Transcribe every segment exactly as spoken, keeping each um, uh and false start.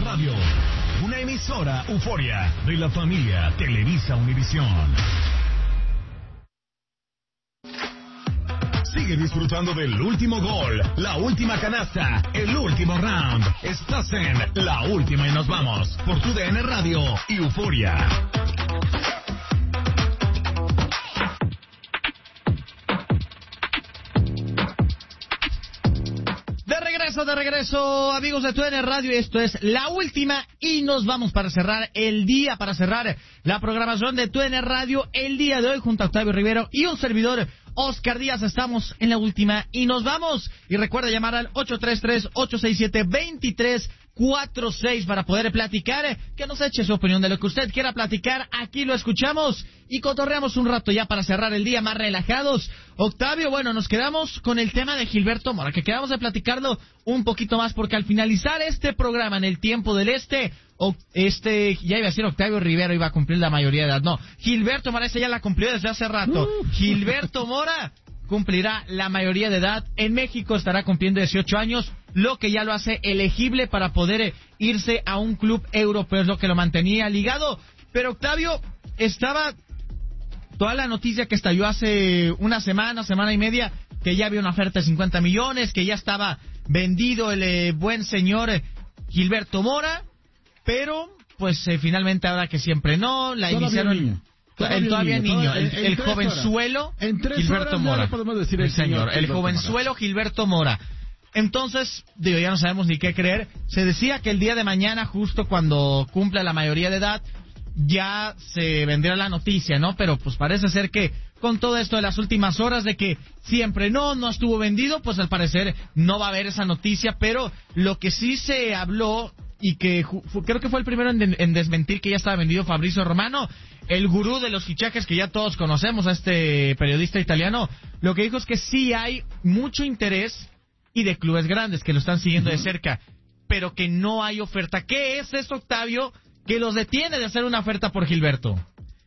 Radio, una emisora Euforia de la familia Televisa Univisión. Sigue disfrutando del último gol, la última canasta, el último round. Estás en La Última y Nos Vamos por tu D N Radio y Euforia. De regreso, amigos de tu D N Radio, esto es La Última y Nos Vamos para cerrar el día, para cerrar la programación de tu D N Radio el día de hoy junto a Octavio Rivero y un servidor, Oscar Díaz. Estamos en La Última y Nos Vamos. Y recuerda llamar al ocho tres tres, ocho seis siete, dos tres cuatro seis para poder platicar, que nos eche su opinión de lo que usted quiera platicar. Aquí lo escuchamos y cotorreamos un rato ya para cerrar el día más relajados. Octavio, bueno, nos quedamos con el tema de Gilberto Mora, que quedamos de platicarlo un poquito más, porque al finalizar este programa en el tiempo del este, o este, ya iba a decir Octavio Rivero, iba a cumplir la mayoría de edad. No, Gilberto Mora, ese ya la cumplió desde hace rato. Uh. Gilberto Mora cumplirá la mayoría de edad. En México estará cumpliendo dieciocho años, lo que ya lo hace elegible para poder irse a un club europeo, es lo que lo mantenía ligado. Pero Octavio, estaba toda la noticia que estalló hace una semana, semana y media, que ya había una oferta de cincuenta millones, que ya estaba vendido el eh, buen señor eh, Gilberto Mora, pero pues eh, finalmente ahora que siempre no, la todavía iniciaron... Niño. Todavía el todavía niño, niño el, el, el jovenzuelo Gilberto Mora. Decir el, el señor, el Gilberto jovenzuelo Mora. Gilberto Mora. Entonces, digo, ya no sabemos ni qué creer. Se decía que el día de mañana, justo cuando cumpla la mayoría de edad, ya se vendría la noticia, ¿no? Pero pues parece ser que con todo esto de las últimas horas de que siempre no, no estuvo vendido, pues al parecer no va a haber esa noticia. Pero lo que sí se habló, y que ju- creo que fue el primero en, de- en desmentir que ya estaba vendido, Fabrizio Romano, el gurú de los fichajes que ya todos conocemos, a este periodista italiano, lo que dijo es que sí hay mucho interés y de clubes grandes que lo están siguiendo de cerca, pero que no hay oferta. ¿Qué es eso, Octavio, que los detiene de hacer una oferta por Gilberto?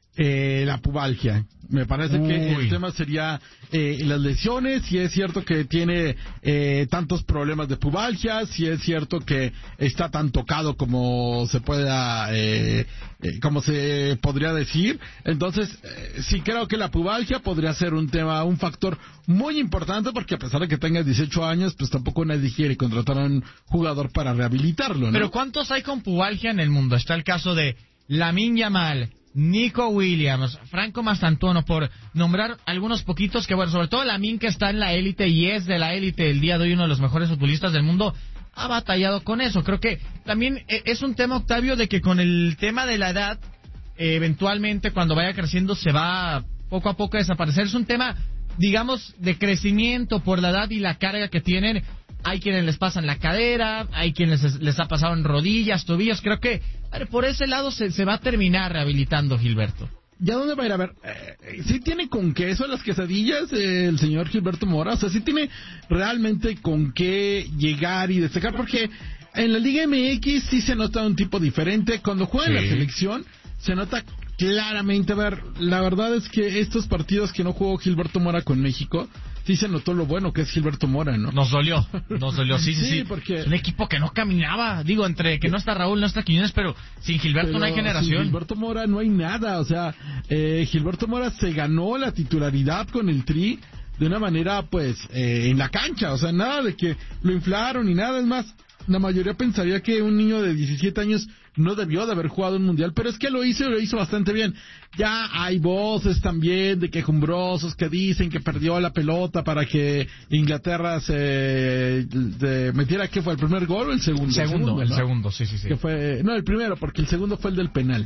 Eh, la pubalgia. Me parece Uy. que el tema sería eh, las lesiones, si es cierto que tiene eh, tantos problemas de pubalgia, si es cierto que está tan tocado como se pueda, eh, eh, como se podría decir. Entonces, eh, sí creo que la pubalgia podría ser un tema, un factor muy importante, porque a pesar de que tenga dieciocho años, pues tampoco nadie quiere contratar a un jugador para rehabilitarlo, ¿no? Pero ¿cuántos hay con pubalgia en el mundo? Está el caso de Lamine Yamal, Nico Williams, Franco Mastantuono, por nombrar algunos poquitos que, bueno, sobre todo Lamine, que está en la élite y es de la élite el día de hoy, uno de los mejores futbolistas del mundo, ha batallado con eso. Creo que también es un tema, Octavio, de que con el tema de la edad, eh, eventualmente cuando vaya creciendo se va poco a poco a desaparecer. Es un tema, digamos, de crecimiento por la edad y la carga que tienen. Hay quienes les pasan la cadera, hay quienes les, les ha pasado en rodillas, tobillos. Creo que a ver, por ese lado se, se va a terminar rehabilitando Gilberto. ¿Ya dónde va a ir? A ver, eh, ¿sí tiene con queso las quesadillas eh, el señor Gilberto Mora? O sea, ¿sí tiene realmente con qué llegar y destacar? Porque en la Liga M X sí se nota un tipo diferente. Cuando juega Sí. en la selección se nota claramente. A ver, la verdad es que estos partidos que no jugó Gilberto Mora con México, sí se notó lo bueno que es Gilberto Mora, ¿no? Nos dolió, nos dolió, sí, sí, sí. Sí, porque- Es un equipo que no caminaba. Digo, entre que no está Raúl, no está Quiñones, pero sin Gilberto Pero no hay generación. sin Gilberto Mora no hay nada. O sea, eh, Gilberto Mora se ganó la titularidad con el Tri de una manera, pues, eh, en la cancha. O sea, nada de que lo inflaron ni nada. Es más, la mayoría pensaría que un niño de diecisiete años no debió de haber jugado un mundial, pero es que lo hizo y lo hizo bastante bien. Ya hay voces también de quejumbrosos que dicen que perdió la pelota para que Inglaterra se de, metiera, ¿qué fue? ¿El primer gol o el segundo? Segundo, el ¿no? segundo, sí, sí, sí. Que fue, no, el primero, porque el segundo fue el del penal.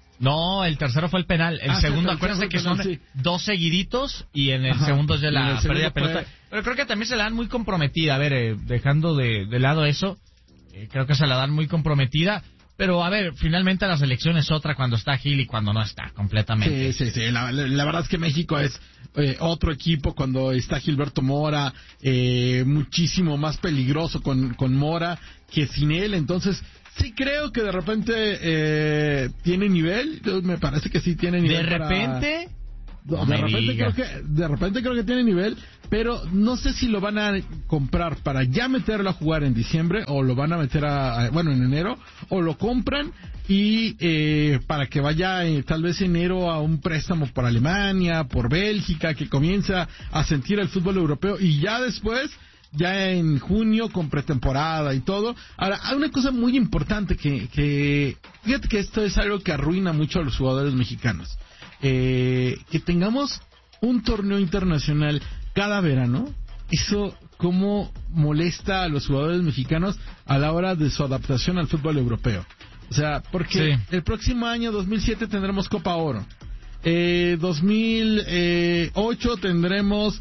No, el tercero fue el penal. El Ah, segundo, sí, el acuérdense que tercero son fue el penal, sí. dos seguiditos y en el Ajá. segundo es de Y en la el segundo pérdida de pelota. fue- Pero creo que también se la dan muy comprometida. A ver, eh, dejando de, de lado eso, eh, creo que se la dan muy comprometida. Pero, a ver, finalmente la selección es otra cuando está Gil y cuando no está, completamente. Sí, sí, sí. La, la, la verdad es que México es eh, otro equipo cuando está Gilberto Mora, eh, muchísimo más peligroso con, con Mora que sin él. Entonces, sí creo que de repente eh, tiene nivel. Me parece que sí tiene nivel. De para- repente, No de repente creo que de repente creo que tiene nivel, pero no sé si lo van a comprar para ya meterlo a jugar en diciembre o lo van a meter a, a bueno en enero o lo compran y eh, para que vaya eh, tal vez enero a un préstamo por Alemania, por Bélgica, que comienza a sentir el fútbol europeo y ya después ya en junio con pretemporada y todo. Ahora, hay una cosa muy importante que, que fíjate que esto es algo que arruina mucho a los jugadores mexicanos. Eh, que tengamos un torneo internacional cada verano, eso cómo molesta a los jugadores mexicanos a la hora de su adaptación al fútbol europeo. O sea, porque sí. El próximo año, dos mil siete, tendremos Copa Oro. Eh, dos mil ocho tendremos...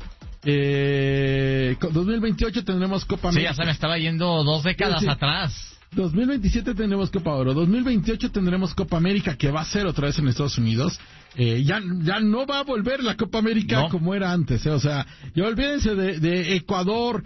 Eh, dos mil veintiocho tendremos Copa América. Sí, ya se me estaba yendo dos décadas sí, sí. atrás. dos mil veintisiete tendremos Copa Oro. dos mil veintiocho tendremos Copa América, que va a ser otra vez en Estados Unidos. Eh, ya, ya no va a volver la Copa América no. como era antes. Eh. O sea, ya olvídense de, de Ecuador,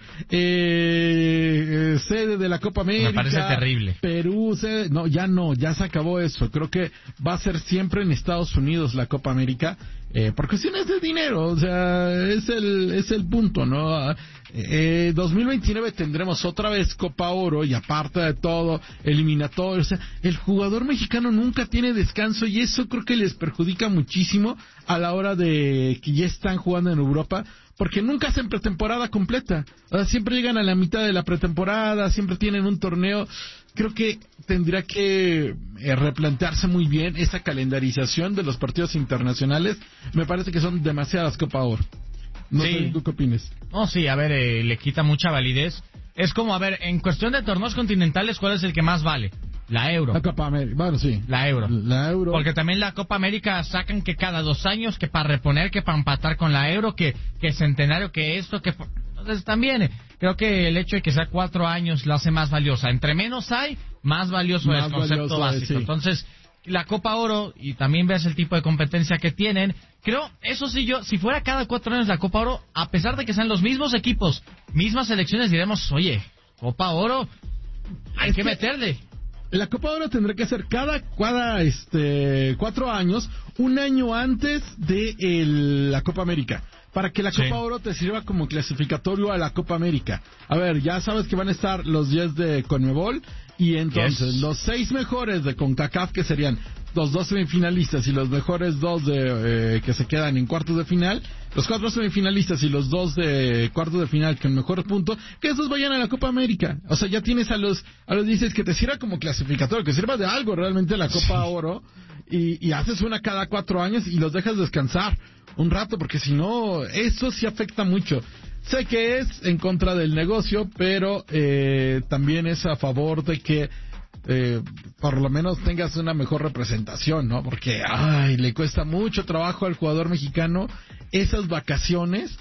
eh, eh, sede de la Copa América. Me parece terrible. Perú, sede. No, ya no, ya se acabó eso. Creo que va a ser siempre en Estados Unidos la Copa América. Eh, por cuestiones de dinero, o sea, es el, es el punto, ¿no? Eh, dos mil veintinueve tendremos otra vez Copa Oro y aparte de todo, eliminatorio. O sea, el jugador mexicano nunca tiene descanso y eso creo que les perjudica muchísimo a la hora de que ya están jugando en Europa, porque nunca hacen pretemporada completa. O sea, siempre llegan a la mitad de la pretemporada, siempre tienen un torneo. Creo que tendría que eh, replantearse muy bien esa calendarización de los partidos internacionales. Me parece que son demasiadas Copa Oro. No sí. sé, ¿tú qué opinas? No, sí, a ver, eh, le quita mucha validez. Es como, a ver, en cuestión de torneos continentales, ¿cuál es el que más vale? La Euro. La Copa América, bueno, sí. La Euro. La Euro. Porque también la Copa América sacan que cada dos años, que para reponer, que para empatar con la Euro, que, que centenario, que esto, que... Entonces también creo que el hecho de que sea cuatro años la hace más valiosa. Entre menos hay, más valioso es el concepto básico. Sí. Entonces, la Copa Oro, y también ves el tipo de competencia que tienen, creo, eso sí yo, si fuera cada cuatro años la Copa Oro, a pesar de que sean los mismos equipos, mismas selecciones, diremos, oye, Copa Oro, hay es que, que meterle. La Copa Oro tendrá que ser cada, cada este, cuatro años, un año antes de el, la Copa América. Para que la Copa sí. Oro te sirva como clasificatorio a la Copa América. A ver, ya sabes que van a estar los diez de CONMEBOL y entonces yes. los seis mejores de CONCACAF, que serían los dos semifinalistas y los mejores dos de eh, que se quedan en cuartos de final, los cuatro semifinalistas y los dos de cuartos de final con mejores puntos, que esos vayan a la Copa América. O sea, ya tienes a los a los dices que te sirva como clasificatorio, que sirva de algo realmente la Copa sí. Oro y, y haces una cada cuatro años y los dejas descansar un rato, porque si no, eso sí afecta mucho. Sé que es en contra del negocio, pero eh, también es a favor de que eh, por lo menos tengas una mejor representación, ¿no? Porque, ay, le cuesta mucho trabajo al jugador mexicano esas vacaciones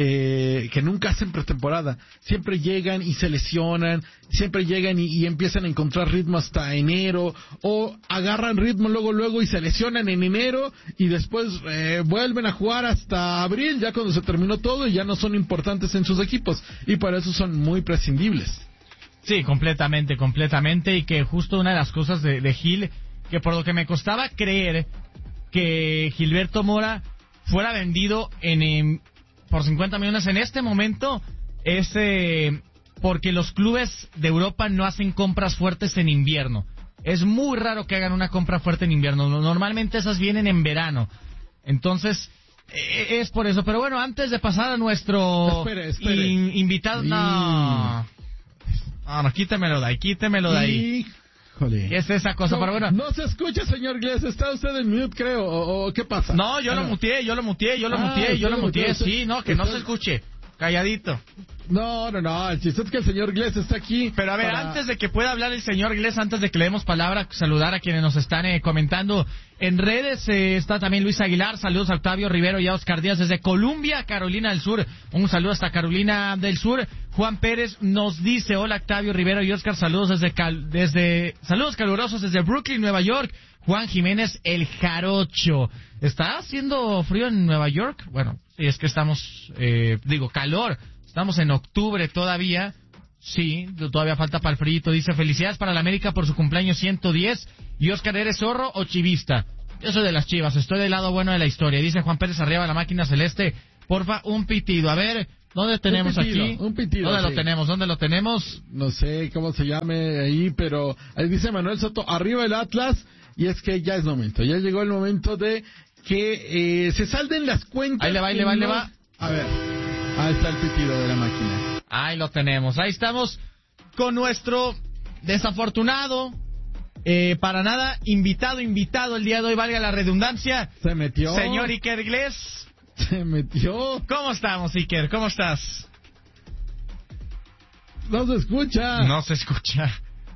eh, que nunca hacen pretemporada. Siempre llegan y se lesionan, siempre llegan y, y empiezan a encontrar ritmo hasta enero, o agarran ritmo luego, luego y se lesionan en enero y después eh, vuelven a jugar hasta abril, ya cuando se terminó todo y ya no son importantes en sus equipos. Y para eso son muy prescindibles. Sí, completamente, completamente. Y que justo una de las cosas de, de Gil, que por lo que me costaba creer que Gilberto Mora fuera vendido en, en por cincuenta millones en este momento, es eh, porque los clubes de Europa no hacen compras fuertes en invierno. Es muy raro que hagan una compra fuerte en invierno. Normalmente esas vienen en verano. Entonces, eh, es por eso. Pero bueno, antes de pasar a nuestro espere, espere. In, invitado... Y... No, no, no, quítemelo de ahí, quítemelo de ahí. Híjole. ¿Qué es esa cosa? No, pero bueno. No se escucha, señor Glés. ¿Está usted en mute, creo? ¿O, o qué pasa? No, yo ah, lo no. muteé, yo lo muteé, yo lo ah, muteé, yo lo muteé. usted, Sí, no, que usted... no se escuche. Calladito. No, no, no. El chiste es que el señor Glés está aquí. Pero a ver, para... antes de que pueda hablar el señor Glés, antes de que le demos palabra, saludar a quienes nos están eh, comentando en redes. Eh, está también Luis Aguilar. Saludos a Octavio Rivero y a Oscar Díaz desde Columbia, Carolina del Sur. Un saludo hasta Carolina del Sur. Juan Pérez nos dice: hola Octavio Rivero y Oscar, saludos desde, cal... desde... saludos calurosos desde Brooklyn, Nueva York. Juan Jiménez, el Jarocho. ¿Está haciendo frío en Nueva York? Bueno, sí, es que estamos, eh, digo, calor. Estamos en octubre todavía. Sí, todavía falta para el frío. Dice: felicidades para la América por su cumpleaños ciento diez. Y Oscar, ¿eres zorro o chivista? Yo soy de las Chivas, estoy del lado bueno de la historia. Dice Juan Pérez Arriba, la máquina celeste. Porfa, un pitido. A ver, ¿dónde tenemos un pitido, aquí? Un pitido, ¿Dónde sí. lo tenemos? ¿Dónde lo tenemos? No sé cómo se llame ahí, pero ahí dice Manuel Soto, arriba el Atlas, y es que ya es momento, ya llegó el momento de que eh, se salden las cuentas. Ahí le va, ahí le va, ahí le va. A ver, ahí está el pitido de la máquina. Ahí lo tenemos, ahí estamos con nuestro desafortunado, eh, para nada, invitado, invitado el día de hoy, valga la redundancia. Se metió. Señor Iker Iglés. Se metió. ¿Cómo estamos, Iker? ¿Cómo estás? No se escucha. No se escucha.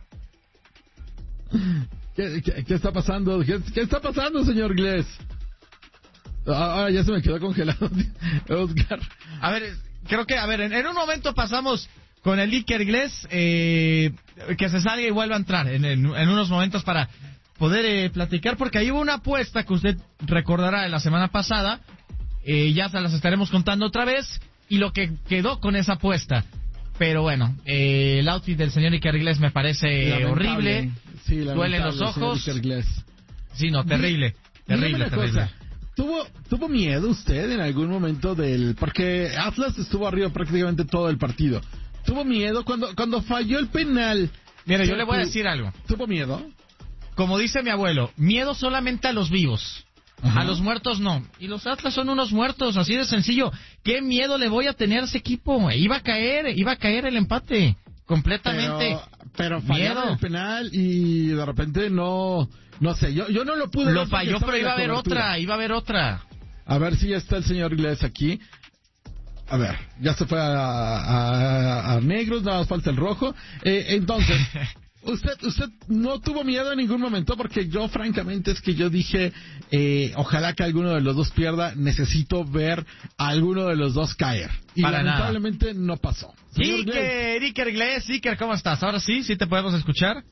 ¿Qué, qué, qué está pasando? ¿Qué, ¿Qué está pasando, señor Iglés? Ah, ya se me quedó congelado, Oscar. A ver, creo que, a ver, en, en un momento pasamos con el Iker Iglés, eh, que se salga y vuelva a entrar en, en, en unos momentos para poder eh, platicar, porque ahí hubo una apuesta que usted recordará de la semana pasada, eh, ya se las estaremos contando otra vez, y lo que quedó con esa apuesta. Pero bueno, eh, el outfit del señor Iker Iglés me parece Lamentable. horrible, Sí, duelen los ojos. señor Iker Iglés. Sí, no, terrible, terrible, Dígame una terrible. cosa, ¿Tuvo, ¿Tuvo miedo usted en algún momento del...? Porque Atlas estuvo arriba prácticamente todo el partido. ¿Tuvo miedo cuando cuando falló el penal? Mira, yo le voy a tu- decir algo. ¿Tuvo miedo? Como dice mi abuelo, miedo solamente a los vivos. Ajá. A los muertos no. Y los Atlas son unos muertos, así de sencillo. ¿Qué miedo le voy a tener a ese equipo? Iba a caer, iba a caer el empate. Completamente. Pero, pero fallaron Miedo. el penal y de repente no... No sé, yo, yo no lo pude Lo ver porque falló, estaba pero en iba la a haber cobertura. otra, iba a haber otra. A ver si ya está el señor Iglés aquí. A ver, ya se fue a, a, a negros, nada más falta el rojo. Eh, entonces, usted usted no tuvo miedo en ningún momento, porque yo francamente es que yo dije, eh, ojalá que alguno de los dos pierda, necesito ver a alguno de los dos caer. Y Para nada. lamentablemente no pasó. Señor Iglés, Iker, Iker Iglés, Iker, ¿cómo estás? Ahora sí, sí te podemos escuchar.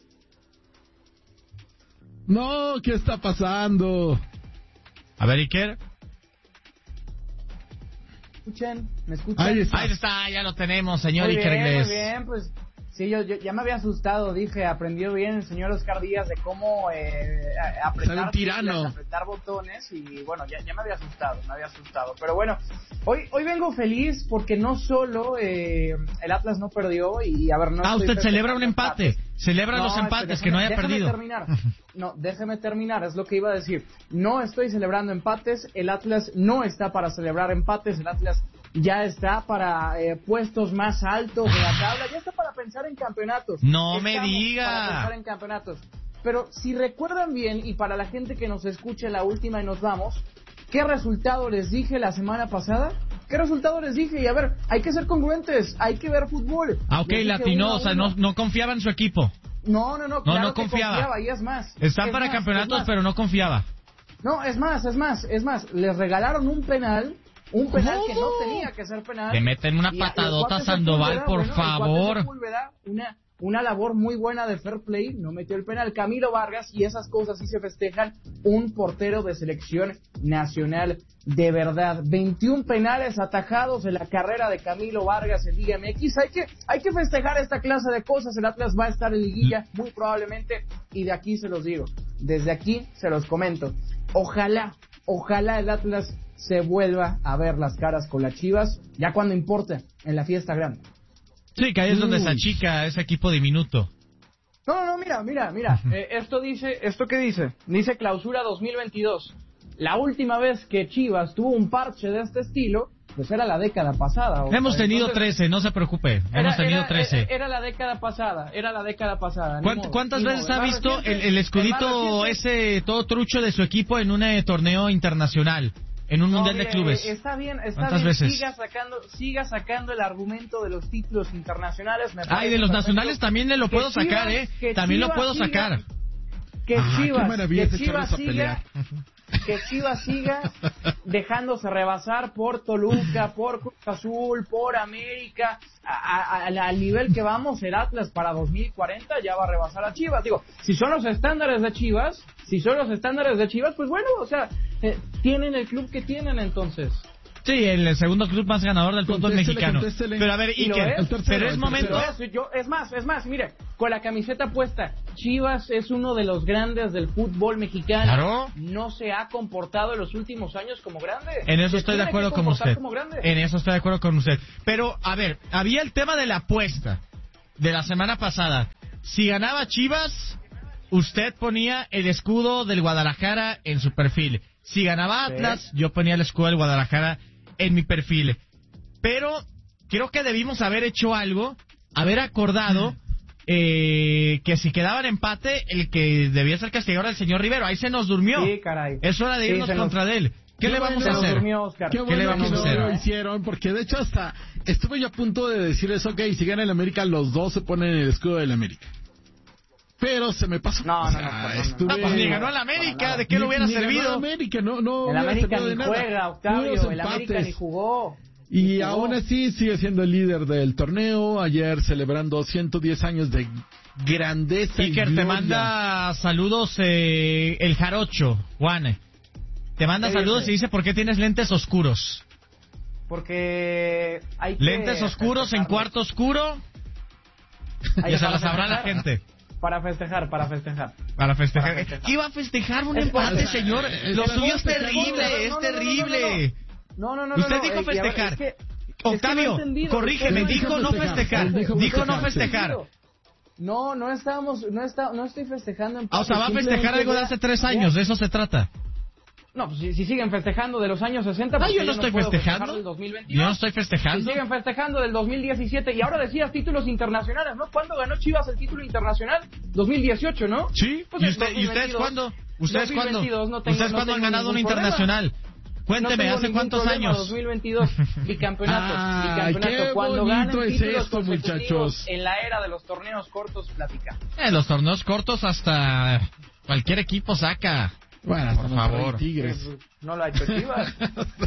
no, ¿qué está pasando? A ver, Iker. escuchan? ¿Me escuchan? Ahí está. Ahí está, ya lo tenemos, señor Muy Iker bien, Iglés. muy bien, pues sí, yo, yo ya me había asustado, dije, aprendió bien el señor Oscar Díaz de cómo eh, a- apretar, Sale un tirano. teclas, apretar botones y bueno, ya, ya me había asustado, me había asustado. Pero bueno, hoy hoy vengo feliz porque no solo eh, el Atlas no perdió y a ver, no Ah, estoy usted celebra festejando un empate. empates. Celebra No, los es que empates, que déjeme- no haya déjeme perdido. terminar. No, déjeme terminar, es lo que iba a decir. No estoy celebrando empates, el Atlas no está para celebrar empates, el Atlas ya está para eh, puestos más altos de la tabla, ya está para pensar en campeonatos. No me Estamos diga. Para pensar en campeonatos. Pero si recuerdan bien, y para la gente que nos escuche la última y nos vamos, ¿qué resultado les dije la semana pasada? ¿Qué resultado les dije? Y a ver, hay que ser congruentes, hay que ver fútbol. Ah, ok, Les dije latino, uno a o sea, uno. no, no confiaba en su equipo. No, no, no, No, claro no que confiaba. y es más. Están es para más, campeonatos, es más. pero no confiaba. No, es más, es más, es más. Les regalaron un penal, un penal que no ¿Cómo? tenía que ser penal. Le meten una Y a- patadota el a cuate Sandoval, Sepúlveda, por bueno, el cuate favor. Sepúlveda, una, una labor muy buena de fair play, no metió el penal. Camilo Vargas, y esas cosas sí se festejan, un portero de selección nacional de verdad. veintiún penales atajados en la carrera de Camilo Vargas en Liga M X. Hay que, hay que festejar esta clase de cosas. El Atlas va a estar en liguilla, muy probablemente, y de aquí se los digo. Desde aquí se los comento. Ojalá, ojalá el Atlas se vuelva a ver las caras con las Chivas, ya cuando importa, en la fiesta grande. Sí, que ahí es donde Uy. se achica ese equipo diminuto. No, no, no, mira, mira, mira. Eh, esto dice, ¿esto qué dice? Dice clausura dos mil veintidós. La última vez que Chivas tuvo un parche de este estilo, pues era la década pasada. o Hemos sea, tenido entonces, trece, no se preocupe. era- Hemos tenido era- trece. Era, era la década pasada, era la década pasada. ni ¿Cuánt- modo, ¿Cuántas ni veces modo. ha más visto el, reciente- el más escudito reciente- ese todo trucho de su equipo en un eh, torneo internacional? En un No, mundial mire, de clubes. eh, Está bien, está ¿Cuántas bien. veces? Siga sacando, siga sacando el argumento de los títulos internacionales. me Ay, parece de los perfecto. nacionales también le lo Que puedo sacar, Chivas- ¿eh? que También lo Chivas puedo siga- sacar. Que Ah, qué Chivas, maravilla que es echarlos Chivas a siga, pelear. que Chivas siga dejándose rebasar por Toluca, por Cruz Azul, por América, a- a- a- al nivel que vamos, el Atlas para dos mil cuarenta ya va a rebasar a Chivas. Digo, si son los estándares de Chivas, si son los estándares de Chivas, pues bueno, o sea, eh, tienen el club que tienen entonces. Sí, el segundo club más ganador del fútbol Contéstele, mexicano. contéstele. Pero a ver, Y lo Iker, es. El tercero, pero es el momento... Pero es, yo, es más, es más, mire, con la camiseta puesta. Chivas es uno de los grandes del fútbol mexicano. Claro. No se ha comportado en los últimos años como grande. En eso Se estoy de tiene acuerdo que con comportar usted. como grande. En eso estoy de acuerdo con usted. Pero, a ver, había el tema de la apuesta de la semana pasada. Si ganaba Chivas, usted ponía el escudo del Guadalajara en su perfil. Si ganaba Atlas, Sí. yo ponía el escudo del Guadalajara en mi perfil. Pero creo que debimos haber hecho algo, haber acordado eh, que si quedaba en empate, el que debía ser castigado era el señor Rivero. Ahí se nos durmió. Sí, caray. Es hora de Sí, irnos se nos- contra de él. ¿Qué Qué le vamos bueno, a Se nos hacer? durmió, Oscar. Qué ¿Qué bueno le vamos que a no hacer? lo hicieron, porque de hecho hasta estuve yo a punto de decirles, ok, si gana el América, los dos se ponen el escudo del América. Pero se me pasó. No, O no, sea, no, no, no, no. estuve... No, pues ni ganó el Para América, nada. ¿de qué le Ni- hubiera ni ganó servido? el América, no, no El hubiera América servido de ni nada. juega, Octavio. Puros El América empates. ni jugó. Y Ni jugó. aún así sigue siendo el líder del torneo. Ayer celebrando ciento diez años de grandeza y Iker, te gloria. manda saludos eh, el Jarocho, Juan. Te manda ¿Qué saludos dice? y dice, ¿por qué tienes lentes oscuros? Porque hay que Lentes oscuros en festejarlo. cuarto oscuro. Hay Ya se para la sabrá la festejar. gente. Para festejar, para festejar. Para festejar. Para festejar. ¿Qué iba a festejar un Es empate, para- señor? es Lo para suyo es festejar. terrible, No, es no, no, terrible. No, no, no, no. Usted no, dijo eh, y a ver, festejar. es que- es que Octavio, no he entendido. corrígeme, Usted dijo no festejar. festejar. Él dijo Dijo no festejar, sí. festejar. No, no estábamos, no está, no estoy festejando en Ah, o sea, va a simplemente festejar algo de ya- hace tres ya- años, de eso se trata. No, pues si, si siguen festejando de los años sesenta, No, ¿por yo qué no estoy puedo festejar festejando. del dos mil veintidós? Yo no estoy Si festejando. siguen festejando del dos mil diecisiete y ahora decías títulos internacionales, ¿no? ¿Cuándo ganó Chivas el título internacional? dos mil dieciocho, ¿no? Sí, Pues ¿y, en usted, ¿y ustedes 2022, cuándo? ¿Ustedes cuándo? dos mil veintidós no tengo- ¿Ustedes no cuándo han tengo ganado un ningún problema. internacional? Cuénteme, No tengo ¿hace ningún cuántos problema, años? dos mil veintidós, bicampeonato, Ah, bicampeonato. qué Cuando bonito ganen es títulos esto, consecutivos muchachos. en la era de los torneos cortos, platica. Eh, los torneos cortos hasta cualquier equipo saca. Bueno, Por hasta favor. Monterrey Tigres. No lo ha hecho Chivas.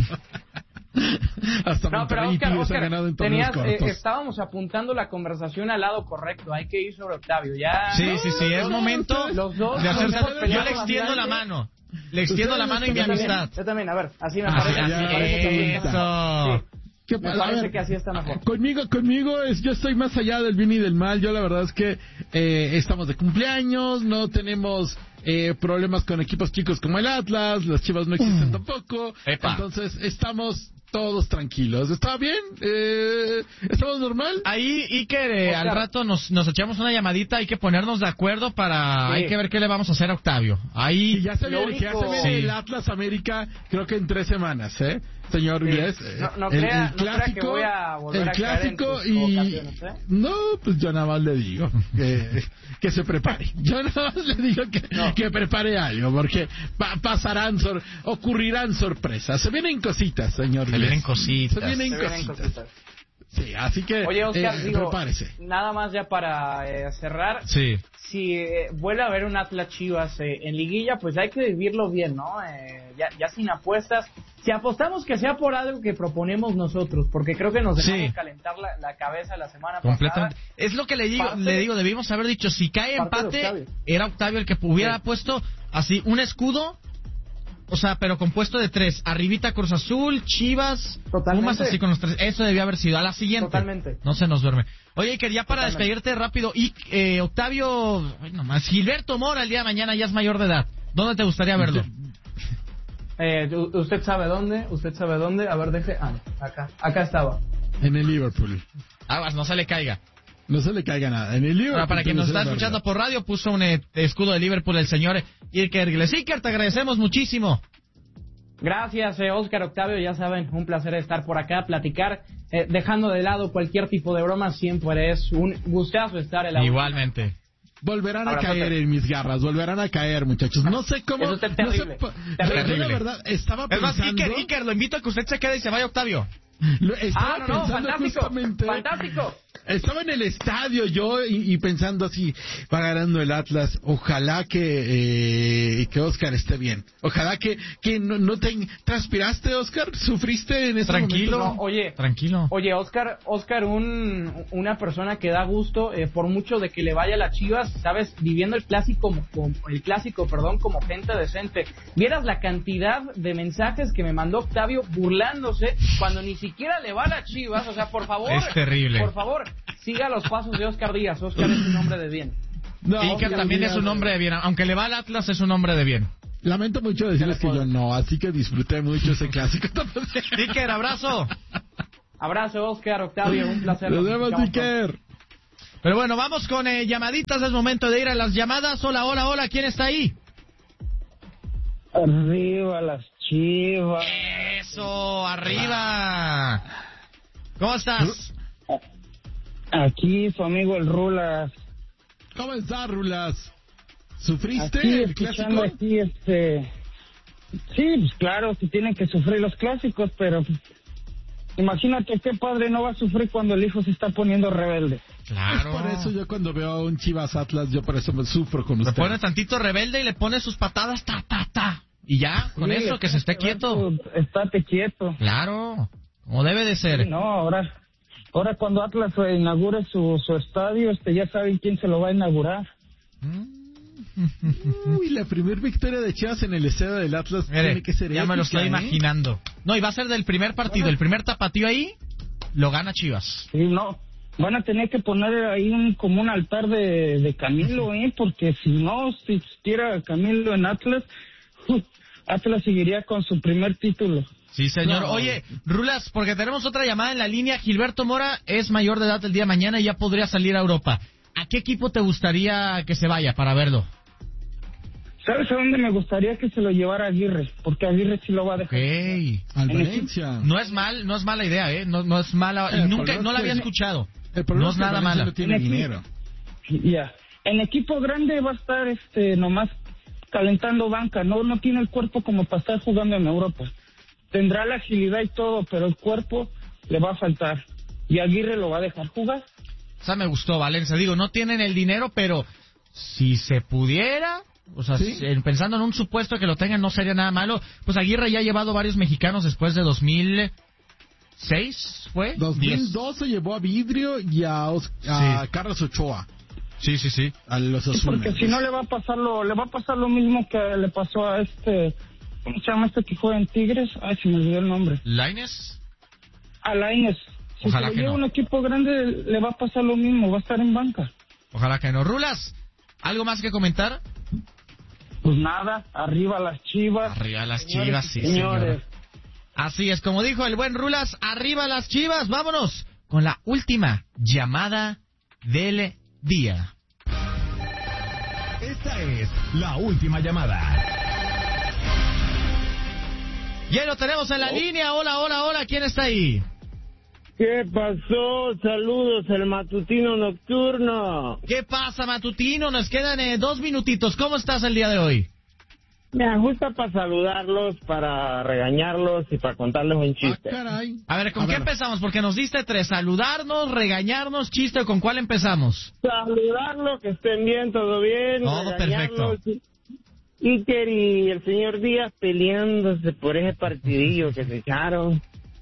Hasta No, pero Monterrey Oscar, Tigres Oscar, han ganado en torneos tenías, eh, cortos. estábamos apuntando la conversación al lado correcto. Hay que ir sobre Octavio. Ya. Sí, sí, sí, es no, momento los dos de hacerse... los dos Yo pelearon le extiendo la bastante. mano. Le extiendo la mano y mi Yo también, amistad. yo también, a ver, así me Así, parece. así, me parece que así está eso. mejor. Sí, ¿Qué me pasa? A parece ver, que así está mejor. Conmigo, conmigo es, yo estoy más allá del bien y del mal. Yo la verdad es que eh, estamos de cumpleaños, no tenemos eh, problemas con equipos chicos como el Atlas, las Chivas no existen tampoco. Epa. Entonces estamos todos tranquilos. ¿Está bien? Eh, ¿Estamos normal? Ahí, Iker, eh, Oscar. al rato nos, nos echamos una llamadita, hay que ponernos de acuerdo para... Sí. Hay que ver qué le vamos a hacer a Octavio. Ahí... Y ya se Lo viene, que ya se único- viene Sí. el Atlas América, creo que en tres semanas, ¿eh? Señor Sí. Guillés, eh, No- no el, crea- el no crea clásico, que voy a volver el a caer en clásico tus y provocaciones, ¿eh? no, pues yo nada más le digo que, que se prepare. Yo nada más le digo que, No. que prepare algo, porque pa- pasarán, sor- ocurrirán sorpresas. Se vienen cositas, señor. Se Guillés. vienen cositas. Se vienen Se vienen cositas. cositas. Sí, así que Oye, Oscar, eh, digo, prepárese. nada más ya para eh, cerrar. Sí. Si eh, vuelve a haber un Atlas Chivas eh, en liguilla, pues hay que vivirlo bien, ¿no? Eh, ya, ya sin apuestas. Si apostamos que sea por algo que proponemos nosotros, porque creo que nos dejamos Sí. calentar la, la cabeza la semana Completamente. pasada. Es lo que le digo, Parte le de- digo, debimos haber dicho, si cae Parte de empate, Octavio. era Octavio el que hubiera Sí. puesto así un escudo, o sea, pero compuesto de tres, arribita Cruz Azul, Chivas, Totalmente. Pumas así con los tres, eso debió haber sido, a la siguiente. Totalmente. No se nos duerme. Oye, Iker, ya para Totalmente. despedirte rápido, y eh, Octavio, ay, nomás, Gilberto Mora el día de mañana ya es mayor de edad, ¿dónde te gustaría verlo? Eh, u- ¿Usted sabe dónde? ¿Usted sabe dónde? A ver, deje. Ah, acá. Acá estaba. En el Liverpool. Aguas, no se le caiga. No se le caiga nada. En el Liverpool. Ahora, para quien nos está se le escuchando verga. por radio, puso un eh, escudo de Liverpool el señor Iker Giles. Iker, te agradecemos muchísimo. Gracias, eh, Oscar Octavio. Ya saben, un placer estar por acá, platicar, eh, dejando de lado cualquier tipo de broma. Siempre es un gustazo estar en la. Igualmente. Volverán a Abrazote. caer en mis garras, volverán a caer, muchachos. No sé cómo. Eso está no sé terrible. po- Terrible. yo, yo la verdad estaba Es más, pensando. Iker, Iker, lo invito a que usted se quede y se vaya, Octavio. lo- estaba Ah, no, no, pensando fantástico. justamente. Fantástico. Estaba en el estadio yo y, y pensando así, va ganando el Atlas, ojalá que eh, que Oscar esté bien, ojalá que que no, no te transpiraste, Oscar, sufriste en ese Tranquilo. momento? No, oye, Tranquilo. Oye, Oscar, Oscar, un, una persona que da gusto, eh, por mucho de que le vaya a las Chivas, sabes, viviendo el clásico, como, como- el clásico, perdón, como gente decente. Vieras la cantidad de mensajes que me mandó Octavio burlándose cuando ni siquiera le va a las Chivas, o sea, por favor, Es terrible. por favor, siga los pasos de Oscar Díaz. Oscar es un hombre de bien. No, Iker también Díaz, es un hombre de bien. Aunque le va al Atlas, es un hombre de bien. Lamento mucho decirles que yo no, así que disfruté mucho ese clásico. Iker, abrazo. Abrazo, Oscar, Octavio, un placer. Nos vemos, Iker. Pero bueno, vamos con eh, llamaditas. Es momento de ir a las llamadas. Hola, hola, hola. ¿Quién está ahí? Arriba las Chivas. Eso, arriba. ¿Cómo estás? Aquí su amigo el Rulas. ¿Cómo estás, Rulas? ¿Sufriste Aquí el escuchando clásico? aquí este... Sí, pues claro, que tienen que sufrir los clásicos, pero imagínate qué padre no va a sufrir cuando el hijo se está poniendo rebelde. Claro. Por eso yo cuando veo a un Chivas Atlas, yo por eso me sufro con Le usted. pone tantito rebelde y le pone sus patadas, ta, ta, ta. Y ya, con Sí, eso, que se esté quieto. Estate quieto. Claro, como debe de ser. Sí, no, ahora, ahora cuando Atlas eh, inaugure su, su estadio, este ya saben quién se lo va a inaugurar. Uy, la primer victoria de Chivas en el estadio del Atlas Mire, tiene que ser ya me lo épica, estoy ¿eh? imaginando. No, y va a ser del primer partido. El primer tapatío ahí, lo gana Chivas. Sí, no. Van a tener que poner ahí un, como un altar de, de Camilo, ¿eh? Porque si no si existiera Camilo en Atlas, Atlas seguiría con su primer título. Sí, señor. No. Oye, Rulas, porque tenemos otra llamada en la línea. Gilberto Mora es mayor de edad el día de mañana y ya podría salir a Europa. ¿A qué equipo te gustaría que se vaya para verlo? ¿Sabes a dónde me gustaría que se lo llevara Aguirre? Porque Aguirre sí lo va a Ok. dejar. Al En Valencia. No es mal, no es mala idea, ¿eh? No, no es mala. Eh, y nunca, pero no es la que- había escuchado. El problema No es es que nada Valencia mala. no tiene En equipo- dinero. Ya. En equipo grande va a estar este nomás calentando banca. No, no tiene el cuerpo como para estar jugando en Europa. Tendrá la agilidad y todo, pero el cuerpo le va a faltar. Y Aguirre lo va a dejar jugar. O sea, me gustó, Valencia. Digo, no tienen el dinero, pero si se pudiera, o sea, Sí. si- pensando en un supuesto que lo tengan, no sería nada malo. Pues Aguirre ya ha llevado varios mexicanos después de dos mil seis, ¿fue? dos mil Diez. dos se llevó a Vidrio y a, Os- a Sí. Carlos Ochoa, Sí, sí, sí. a los Sí, Azules. porque si no le va a pasar lo, le va a pasar lo mismo que le pasó a este, ¿cómo se llama este que juega en Tigres? Ay, se me olvidó el nombre. ¿Lainez? A Lainez. Si Ojalá se lo que lleva no. un equipo grande, le va a pasar lo mismo, va a estar en banca. Ojalá que no. Rulas, ¿algo más que comentar? Pues nada, arriba las Chivas. Arriba las Señores Chivas, y sí, señores. señor. Así es, como dijo el buen Rulas, arriba las Chivas. Vámonos con la última llamada del día. Esta es la última llamada. Y ahí lo tenemos en la línea. Hola, hola, hola. ¿Quién está ahí? ¿Qué pasó? Saludos, el matutino nocturno. ¿Qué pasa, Matutino? Nos quedan eh, dos minutitos. ¿Cómo estás el día de hoy? Me ajusta para saludarlos, para regañarlos y para contarles un Ah, chiste. caray. A ver, ¿con A qué ver. empezamos? Porque nos diste tres. Saludarnos, regañarnos, chiste. ¿Con cuál empezamos? Saludarlos, que estén bien, todo bien. Todo regañarlos. Iker y el señor Díaz peleándose por ese partidillo que se echaron.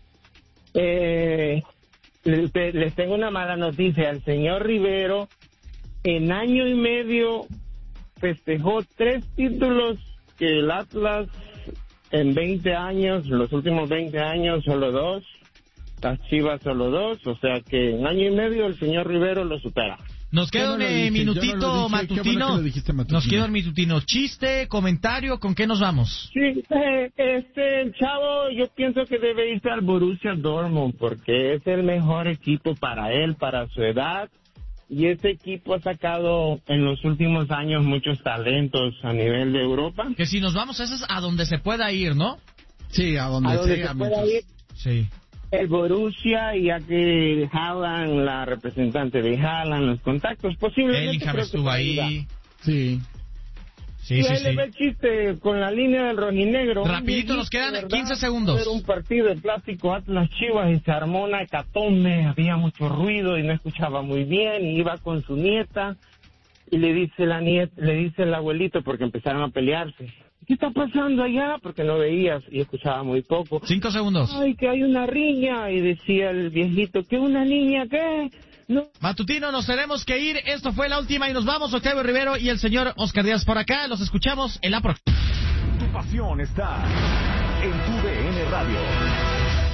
Eh, les, les tengo una mala noticia. El señor Rivero, en año y medio, festejó tres títulos que el Atlas en veinte años, los últimos veinte años, solo dos. Las Chivas solo dos. O sea que en año y medio el señor Rivero lo supera. Nos queda Yo no un lo eh, dije, yo no minutito lo dije. Qué bueno matutino. que lo dijiste, matutino. Nos queda un minutino. Chiste, comentario, ¿con qué nos vamos? Sí, eh, este, el chavo, yo pienso que debe irse al Borussia Dortmund porque es el mejor equipo para él, para su edad, y ese equipo ha sacado en los últimos años muchos talentos a nivel de Europa. Que si nos vamos, eso es a donde se pueda ir, ¿no? Sí, a donde A donde sea. se pueda mientras- ir Sí. el Borussia, y ya que Haaland, la representante de Haaland, los contactos, posiblemente Bellingham creo que estuvo por ahí va. ahí. Sí. Sí, y sí, ahí le sí. ve el chiste con la línea del rojinegro. Rapidito, Un nos quedan ¿verdad? quince segundos. Era un partido de plástico Atlas Chivas y se armó una hecatombe, había mucho ruido y no escuchaba muy bien, y iba con su nieta y le dice la nieta, le dice el abuelito, porque empezaron a pelearse. ¿Qué está pasando allá? Porque no veías y escuchaba muy poco. Cinco segundos. Ay, que hay una riña, y decía el viejito, ¿qué una niña qué? No. Matutino, nos tenemos que ir. Esto fue la última y nos vamos. Octavio Rivero y el señor Oscar Díaz por acá. Los escuchamos en la próxima. Tu pasión está en tu D N Radio.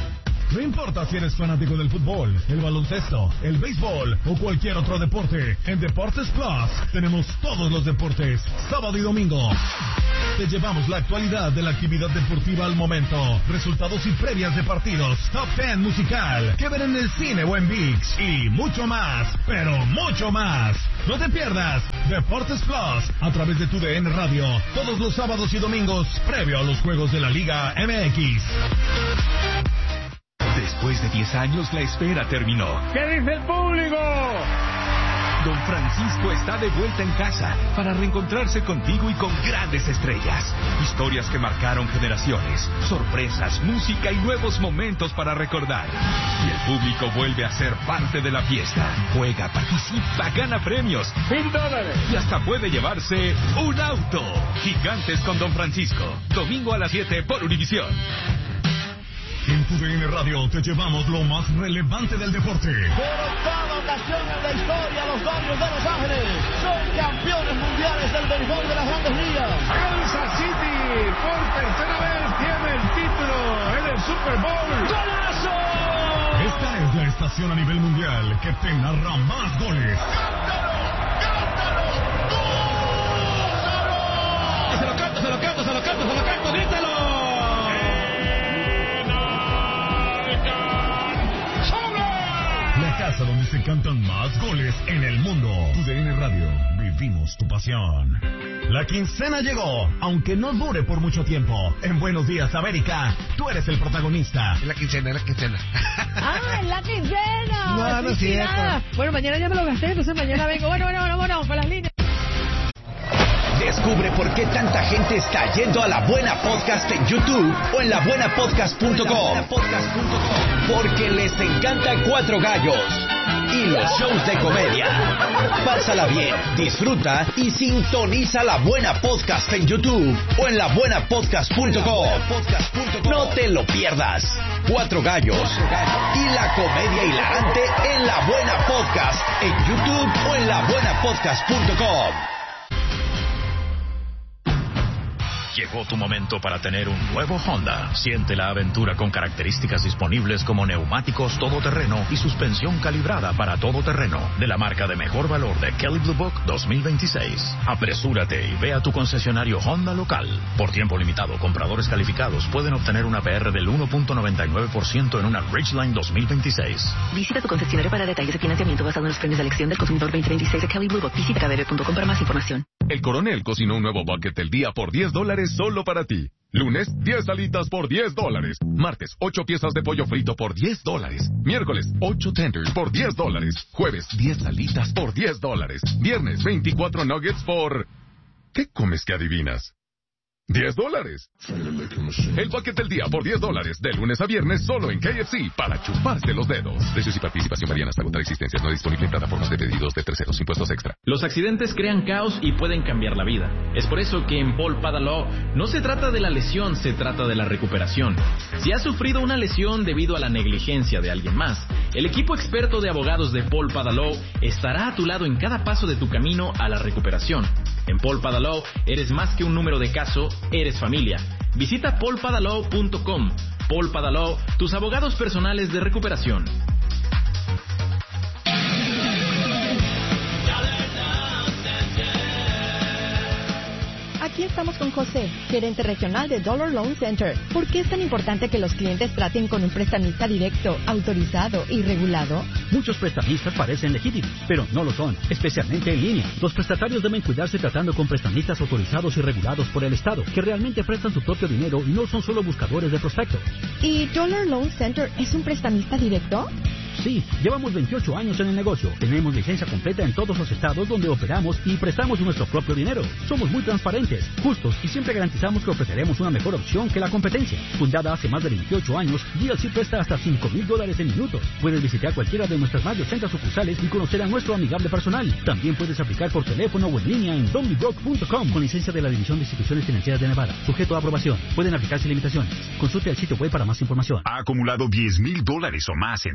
No importa si eres fanático del fútbol, el baloncesto, el béisbol o cualquier otro deporte, en Deportes Plus tenemos todos los deportes, sábado y domingo. Te llevamos la actualidad de la actividad deportiva al momento, resultados y previas de partidos, top diez musical, que ver en el cine o en ViX y mucho más, pero mucho más. No te pierdas Deportes Plus a través de tu D N Radio, todos los sábados y domingos, previo a los juegos de la Liga M X. Después de diez años, la espera terminó. ¿Qué dice el público? Don Francisco está de vuelta en casa para reencontrarse contigo y con grandes estrellas. Historias que marcaron generaciones, sorpresas, música y nuevos momentos para recordar. Y el público vuelve a ser parte de la fiesta. Juega, participa, gana premios. ¡Mil dólares! Y hasta puede llevarse un auto. Gigantes con Don Francisco. Domingo a las siete por Univisión. En tu D N Radio te llevamos lo más relevante del deporte. Por octava ocasión en la historia, los Dodgers de Los Ángeles son campeones mundiales del béisbol de las Grandes Ligas. Kansas City por tercera vez tiene el título en el Super Bowl. ¡Golazo! Esta es la estación a nivel mundial que te narra más goles. ¡Cántalo! ¡Cántalo! ¡Gózalo! Se lo canto, se lo canto, se lo canto, se lo canto, grítalo. La casa donde se cantan más goles en el mundo. Tu D N Radio, vivimos tu pasión. La quincena llegó, aunque no dure por mucho tiempo. En Buenos Días, América, tú eres el protagonista. Es la quincena, es la quincena. ¡Ah, es la quincena! No, no es cierto. Bueno, mañana ya me lo gasté, entonces mañana vengo. Bueno, bueno, bueno, bueno, con las líneas. Descubre por qué tanta gente está yendo a La Buena Podcast en YouTube o en la buena podcast punto com. Porque les encanta Cuatro Gallos y los shows de comedia. Pásala bien, disfruta y sintoniza La Buena Podcast en YouTube o en la buena podcast punto com. No te lo pierdas. Cuatro Gallos y la comedia hilarante en La Buena Podcast en YouTube o en la buena podcast punto com. Llegó tu momento para tener un nuevo Honda. Siente la aventura con características disponibles como neumáticos todoterreno y suspensión calibrada para todoterreno de la marca de mejor valor de Kelley Blue Book dos mil veintiséis. Apresúrate y ve a tu concesionario Honda local. Por tiempo limitado, compradores calificados pueden obtener una P R del uno punto noventa y nueve por ciento en una Ridgeline dos mil veintiséis. Visita tu concesionario para detalles de financiamiento basado en los premios de elección del consumidor veinte veintiséis de Kelley Blue Book. Visita K B B punto com para más información. El Coronel cocinó un nuevo bucket del día por diez dólares solo para ti. Lunes, diez alitas por diez dólares. Martes, ocho piezas de pollo frito por diez dólares. Miércoles, ocho tenders por diez dólares. Jueves, diez alitas por diez dólares. Viernes, veinticuatro nuggets por... ¿Qué comes que adivinas? diez dólares. El bucket del día por diez dólares. De lunes a viernes solo en K F C para chuparse los dedos. Precios y participación varían hasta agotar existencias. No disponible en plataformas de pedidos de terceros. Impuestos extra. Los accidentes crean caos y pueden cambiar la vida. Es por eso que en Paul Padaló no se trata de la lesión, se trata de la recuperación. Si has sufrido una lesión debido a la negligencia de alguien más, el equipo experto de abogados de Paul Padaló estará a tu lado en cada paso de tu camino a la recuperación. En Paul Padaló eres más que un número de caso, eres familia. Visita paul padaló punto com. Paul Padaló, tus abogados personales de recuperación. Aquí estamos con José, gerente regional de Dollar Loan Center. ¿Por qué es tan importante que los clientes traten con un prestamista directo, autorizado y regulado? Muchos prestamistas parecen legítimos, pero no lo son, especialmente en línea. Los prestatarios deben cuidarse tratando con prestamistas autorizados y regulados por el Estado, que realmente prestan su propio dinero y no son solo buscadores de prospectos. ¿Y Dollar Loan Center es un prestamista directo? Sí, llevamos veintiocho años en el negocio. Tenemos licencia completa en todos los estados donde operamos y prestamos nuestro propio dinero. Somos muy transparentes, justos y siempre garantizamos que ofreceremos una mejor opción que la competencia. Fundada hace más de veintiocho años, D L C presta hasta cinco mil dólares en minutos. Puedes visitar cualquiera de nuestras más de ochenta sucursales y conocer a nuestro amigable personal. También puedes aplicar por teléfono o en línea en don b broke punto com con licencia de la División de Instituciones Financieras de Nevada. Sujeto a aprobación. Pueden aplicarse limitaciones. Consulte el sitio web para más información. ¿Ha acumulado diez mil dólares o más en deuda de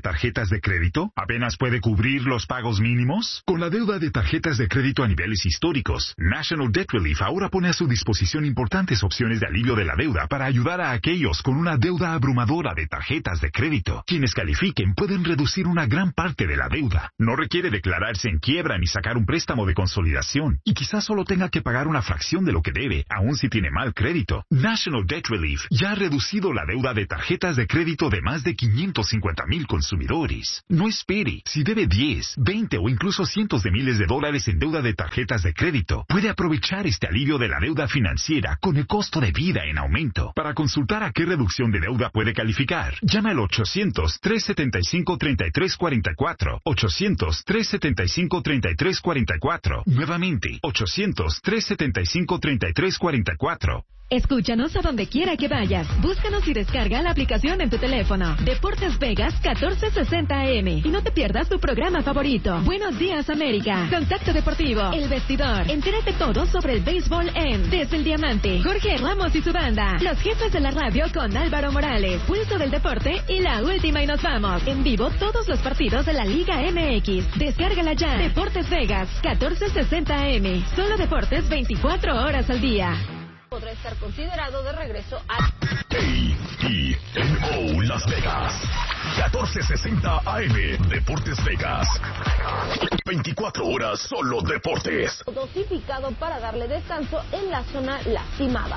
tarjetas de crédito? ¿Apenas puede cubrir los pagos mínimos? Con la deuda de tarjetas de crédito a niveles históricos, National Debt Relief ahora pone a su disposición importantes opciones de alivio de la deuda para ayudar a aquellos con una deuda abrumadora de tarjetas de crédito. Quienes califiquen pueden reducir una gran parte de la deuda. No requiere declararse en quiebra ni sacar un préstamo de consolidación. Y quizás solo tenga que pagar una fracción de lo que debe, aun si tiene mal crédito. National Debt Relief ya ha reducido la deuda de tarjetas de crédito de más de quinientos cincuenta mil consumidores. No espere. Si debe diez, veinte o incluso cientos de miles de dólares en deuda de tarjetas de crédito, puede aprovechar este alivio de la deuda financiera con el costo de vida en aumento. Para consultar a qué reducción de deuda puede calificar, llama al ochocientos, trescientos setenta y cinco, treinta y tres cuarenta y cuatro. ochocientos, trescientos setenta y cinco, treinta y tres cuarenta y cuatro. Nuevamente, ochocientos, trescientos setenta y cinco, treinta y tres cuarenta y cuatro. Escúchanos a donde quiera que vayas. Búscanos y descarga la aplicación en tu teléfono. Deportes Vegas catorce sesenta A M. Y no te pierdas tu programa favorito. Buenos Días América. Contacto Deportivo. El Vestidor. Entérate todo sobre el béisbol en Desde el Diamante. Jorge Ramos y su banda. Los jefes de la radio con Álvaro Morales. Pulso del Deporte y la última y nos vamos. En vivo todos los partidos de la Liga M X. Descárgala ya. Deportes Vegas catorce sesenta A M. Solo deportes veinticuatro horas al día. Podrá estar considerado de regreso a A E N O Las Vegas. catorce sesenta A M. Deportes Vegas. veinticuatro horas solo deportes. dosificado para darle descanso en la zona lastimada.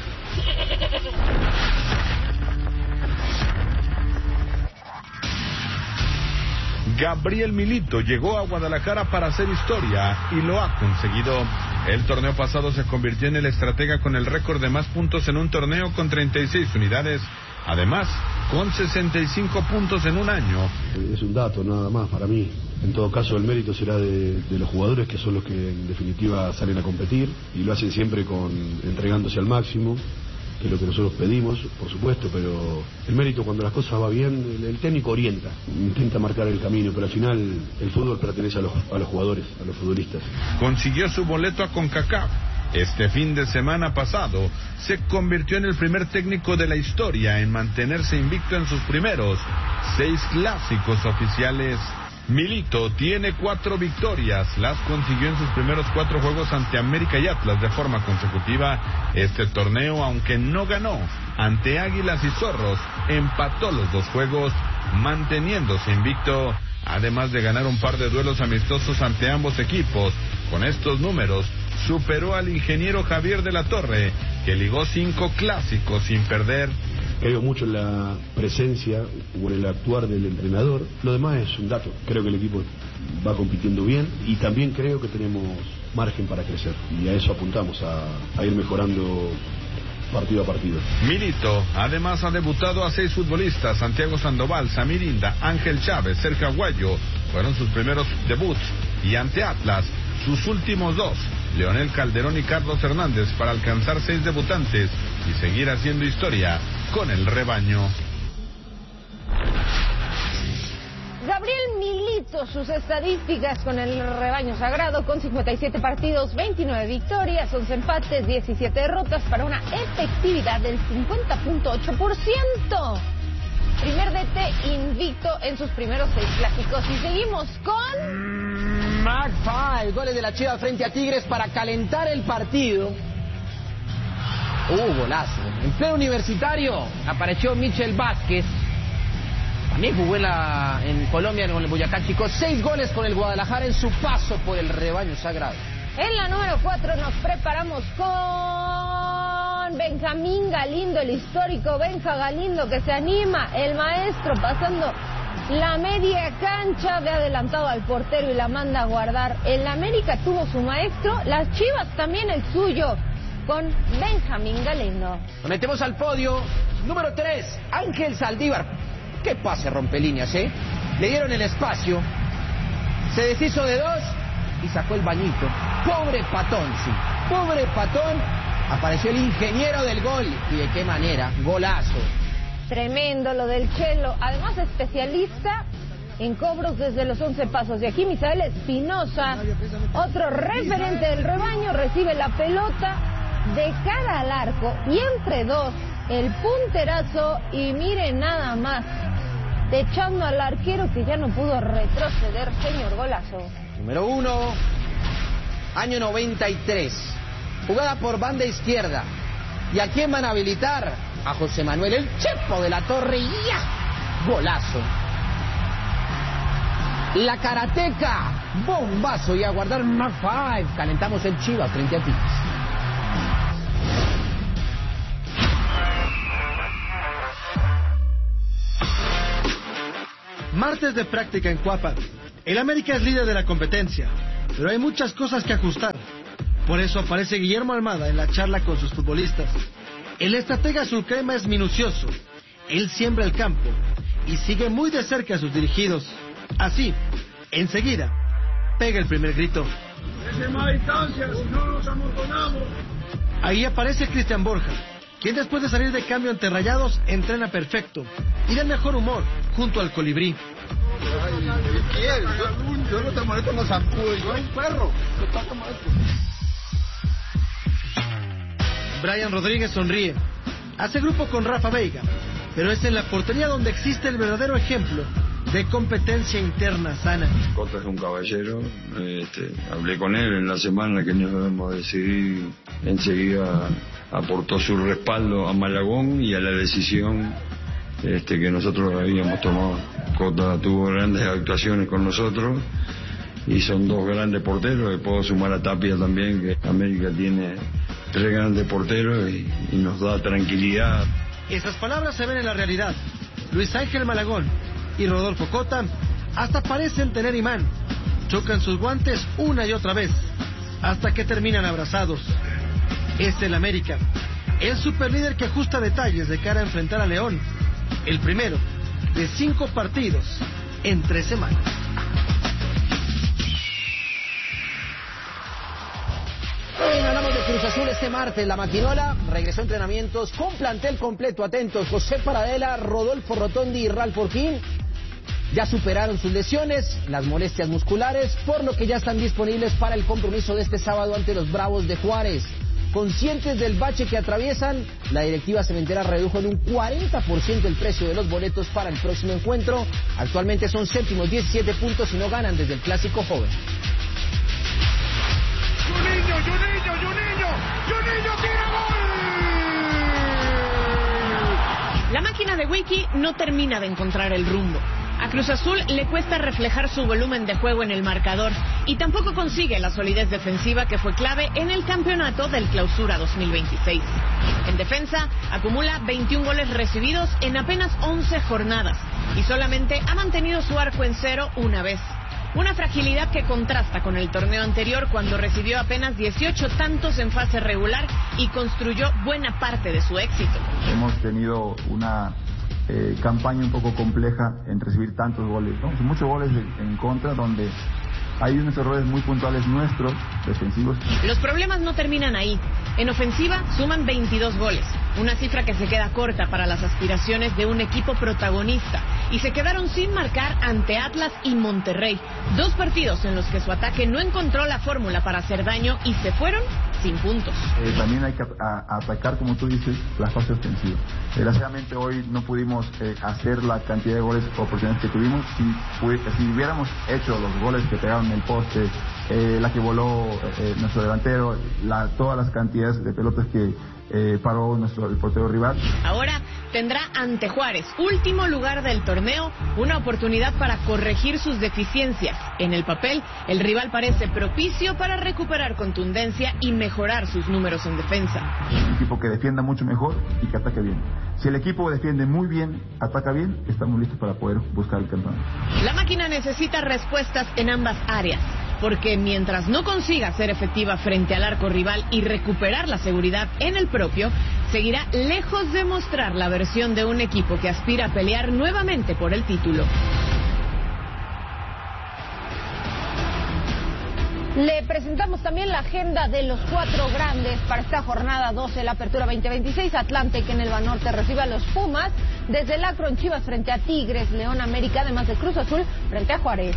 Gabriel Milito llegó a Guadalajara para hacer historia y lo ha conseguido. El torneo pasado se convirtió en el estratega con el récord de más puntos en un torneo con treinta y seis unidades. Además, con sesenta y cinco puntos en un año. Es un dato nada más para mí. En todo caso, el mérito será de, de los jugadores, que son los que en definitiva salen a competir y lo hacen siempre con entregándose al máximo, que es lo que nosotros pedimos, por supuesto, pero el mérito cuando las cosas van bien, el, el técnico orienta, intenta marcar el camino, pero al final el fútbol pertenece a los, a los jugadores, a los futbolistas. Consiguió su boleto a CONCACAF. Este fin de semana pasado se convirtió en el primer técnico de la historia en mantenerse invicto en sus primeros seis clásicos oficiales. Milito tiene cuatro victorias, las consiguió en sus primeros cuatro juegos ante América y Atlas de forma consecutiva. Este torneo, aunque no ganó ante Águilas y Zorros, empató los dos juegos, manteniéndose invicto, además de ganar un par de duelos amistosos ante ambos equipos. Con estos números, superó al ingeniero Javier de la Torre, que ligó cinco clásicos sin perder. Creo mucho en la presencia o en el actuar del entrenador. Lo demás es un dato. Creo que el equipo va compitiendo bien y también creo que tenemos margen para crecer. Y a eso apuntamos, a, a ir mejorando partido a partido. Milito además ha debutado a seis futbolistas: Santiago Sandoval, Samirinda, Ángel Chávez, Sergio Aguayo. Fueron sus primeros debuts. Y ante Atlas, sus últimos dos, Leonel Calderón y Carlos Hernández, para alcanzar seis debutantes y seguir haciendo historia con el rebaño. Gabriel Milito, sus estadísticas con el rebaño sagrado, con cincuenta y siete partidos, veintinueve victorias, once empates, diecisiete derrotas, para una efectividad del cincuenta punto ocho por ciento. Primer D T invicto en sus primeros seis clásicos. Y seguimos con Magpie, goles de la Chiva frente a Tigres para calentar el partido. Uh, golazo. En pleno universitario apareció Michel Vázquez. También jugó en, la, en Colombia con el Boyacá Chico. Seis goles con el Guadalajara en su paso por el rebaño sagrado. En la número cuatro nos preparamos con Benjamín Galindo, el histórico Benja Galindo, que se anima, el maestro, pasando la media cancha, de adelantado al portero y la manda a guardar. El América tuvo su maestro, las Chivas también el suyo, con Benjamín Galindo. Nos metemos al podio. Número tres, Ángel Saldívar. Qué pase rompelíneas, ¿eh? Le dieron el espacio, se deshizo de dos y sacó el bañito. Pobre Patón, sí. Pobre Patón. Apareció el ingeniero del gol. ¿Y de qué manera? Golazo. Tremendo lo del Chelo. Además, especialista en cobros desde los once pasos. Y aquí Misael Espinosa, otro referente del rebaño, recibe la pelota de cara al arco y entre dos, el punterazo. Y miren nada más, techando al arquero que ya no pudo retroceder, señor Golazo. Número uno, año noventa y tres, jugada por banda izquierda. ¿Y a quién van a habilitar? A José Manuel, el Chepo de la Torre, y ¡ya! Golazo. La Karateca, bombazo, y a guardar un Mark cinco. Calentamos el Chivas frente a Tigres. Martes de práctica en Cuapa. El América es líder de la competencia, pero hay muchas cosas que ajustar. Por eso aparece Guillermo Almada en la charla con sus futbolistas. El estratega azul crema es minucioso. Él siembra el campo y sigue muy de cerca a sus dirigidos. Así, enseguida, pega el primer grito. Desde más distancia, si no nos amontonamos. Ahí aparece Cristian Borja, quien después de salir de cambio ante Rayados entrena perfecto y de mejor humor junto al Colibrí. Ay, yo, yo no te molesto en los zancudos, yo un perro. ¿Qué pasa, maestro? Brian Rodríguez sonríe. Hace grupo con Rafa Veiga, pero es en la portería donde existe el verdadero ejemplo de competencia interna sana. Cota es un caballero, este, hablé con él en la semana que nos debemos decidir, enseguida aportó su respaldo a Malagón y a la decisión este, que nosotros habíamos tomado. Cota tuvo grandes actuaciones con nosotros y son dos grandes porteros, le puedo sumar a Tapia también, que América tiene tres grandes porteros y, y nos da tranquilidad. Esas palabras se ven en la realidad. Luis Ángel Malagón y Rodolfo Cota hasta parecen tener imán. Chocan sus guantes una y otra vez, hasta que terminan abrazados. Es el América, el superlíder que ajusta detalles de cara a enfrentar a León. El primero de cinco partidos en tres semanas. Bien, hablamos de Cruz Azul este martes. La Maquinola regresó a entrenamientos con plantel completo. Atentos, José Paradela, Rodolfo Rotondi y Ralf Orquín ya superaron sus lesiones, las molestias musculares, por lo que ya están disponibles para el compromiso de este sábado ante los Bravos de Juárez. Conscientes del bache que atraviesan, la directiva cementera redujo en un cuarenta por ciento el precio de los boletos para el próximo encuentro. Actualmente son séptimos, diecisiete puntos y no ganan desde el Clásico Joven. ¡Juninho, Juninho, Juninho! ¡Juninho tira gol! La máquina de Wiki no termina de encontrar el rumbo. A Cruz Azul le cuesta reflejar su volumen de juego en el marcador y tampoco consigue la solidez defensiva que fue clave en el campeonato del Clausura dos mil veintiséis. En defensa, acumula veintiún goles recibidos en apenas once jornadas y solamente ha mantenido su arco en cero una vez. Una fragilidad que contrasta con el torneo anterior, cuando recibió apenas dieciocho tantos en fase regular y construyó buena parte de su éxito. Hemos tenido una eh, campaña un poco compleja en recibir tantos goles, ¿no? Muchos goles en contra, donde hay unos errores muy puntuales nuestros, defensivos. Los problemas no terminan ahí. En ofensiva suman veintidós goles, una cifra que se queda corta para las aspiraciones de un equipo protagonista, y se quedaron sin marcar ante Atlas y Monterrey, dos partidos en los que su ataque no encontró la fórmula para hacer daño y se fueron sin puntos. Eh, también hay que a, a atacar, como tú dices, la fase ofensiva. Desgraciadamente hoy no pudimos eh, hacer la cantidad de goles o oportunidades que tuvimos. Si, si hubiéramos hecho los goles que pegaron en el poste, eh, la que voló eh, nuestro delantero, la, todas las cantidades de pelotas que eh, paró nuestro el portero rival. Ahora tendrá ante Juárez, último lugar del torneo, una oportunidad para corregir sus deficiencias. En el papel, el rival parece propicio para recuperar contundencia y mejorar sus números en defensa. Un equipo que defienda mucho mejor y que ataque bien. Si el equipo defiende muy bien, ataca bien, estamos listos para poder buscar el campeonato. La máquina necesita respuestas en ambas áreas, porque mientras no consiga ser efectiva frente al arco rival y recuperar la seguridad en el propio, seguirá lejos de mostrar la versión de un equipo que aspira a pelear nuevamente por el título. Le presentamos también la agenda de los cuatro grandes para esta jornada doce de la Apertura veinte veintiséis. Atlante, que en el Banorte recibe a los Pumas. Desde el Akron, Chivas frente a Tigres, León, América, además de Cruz Azul frente a Juárez.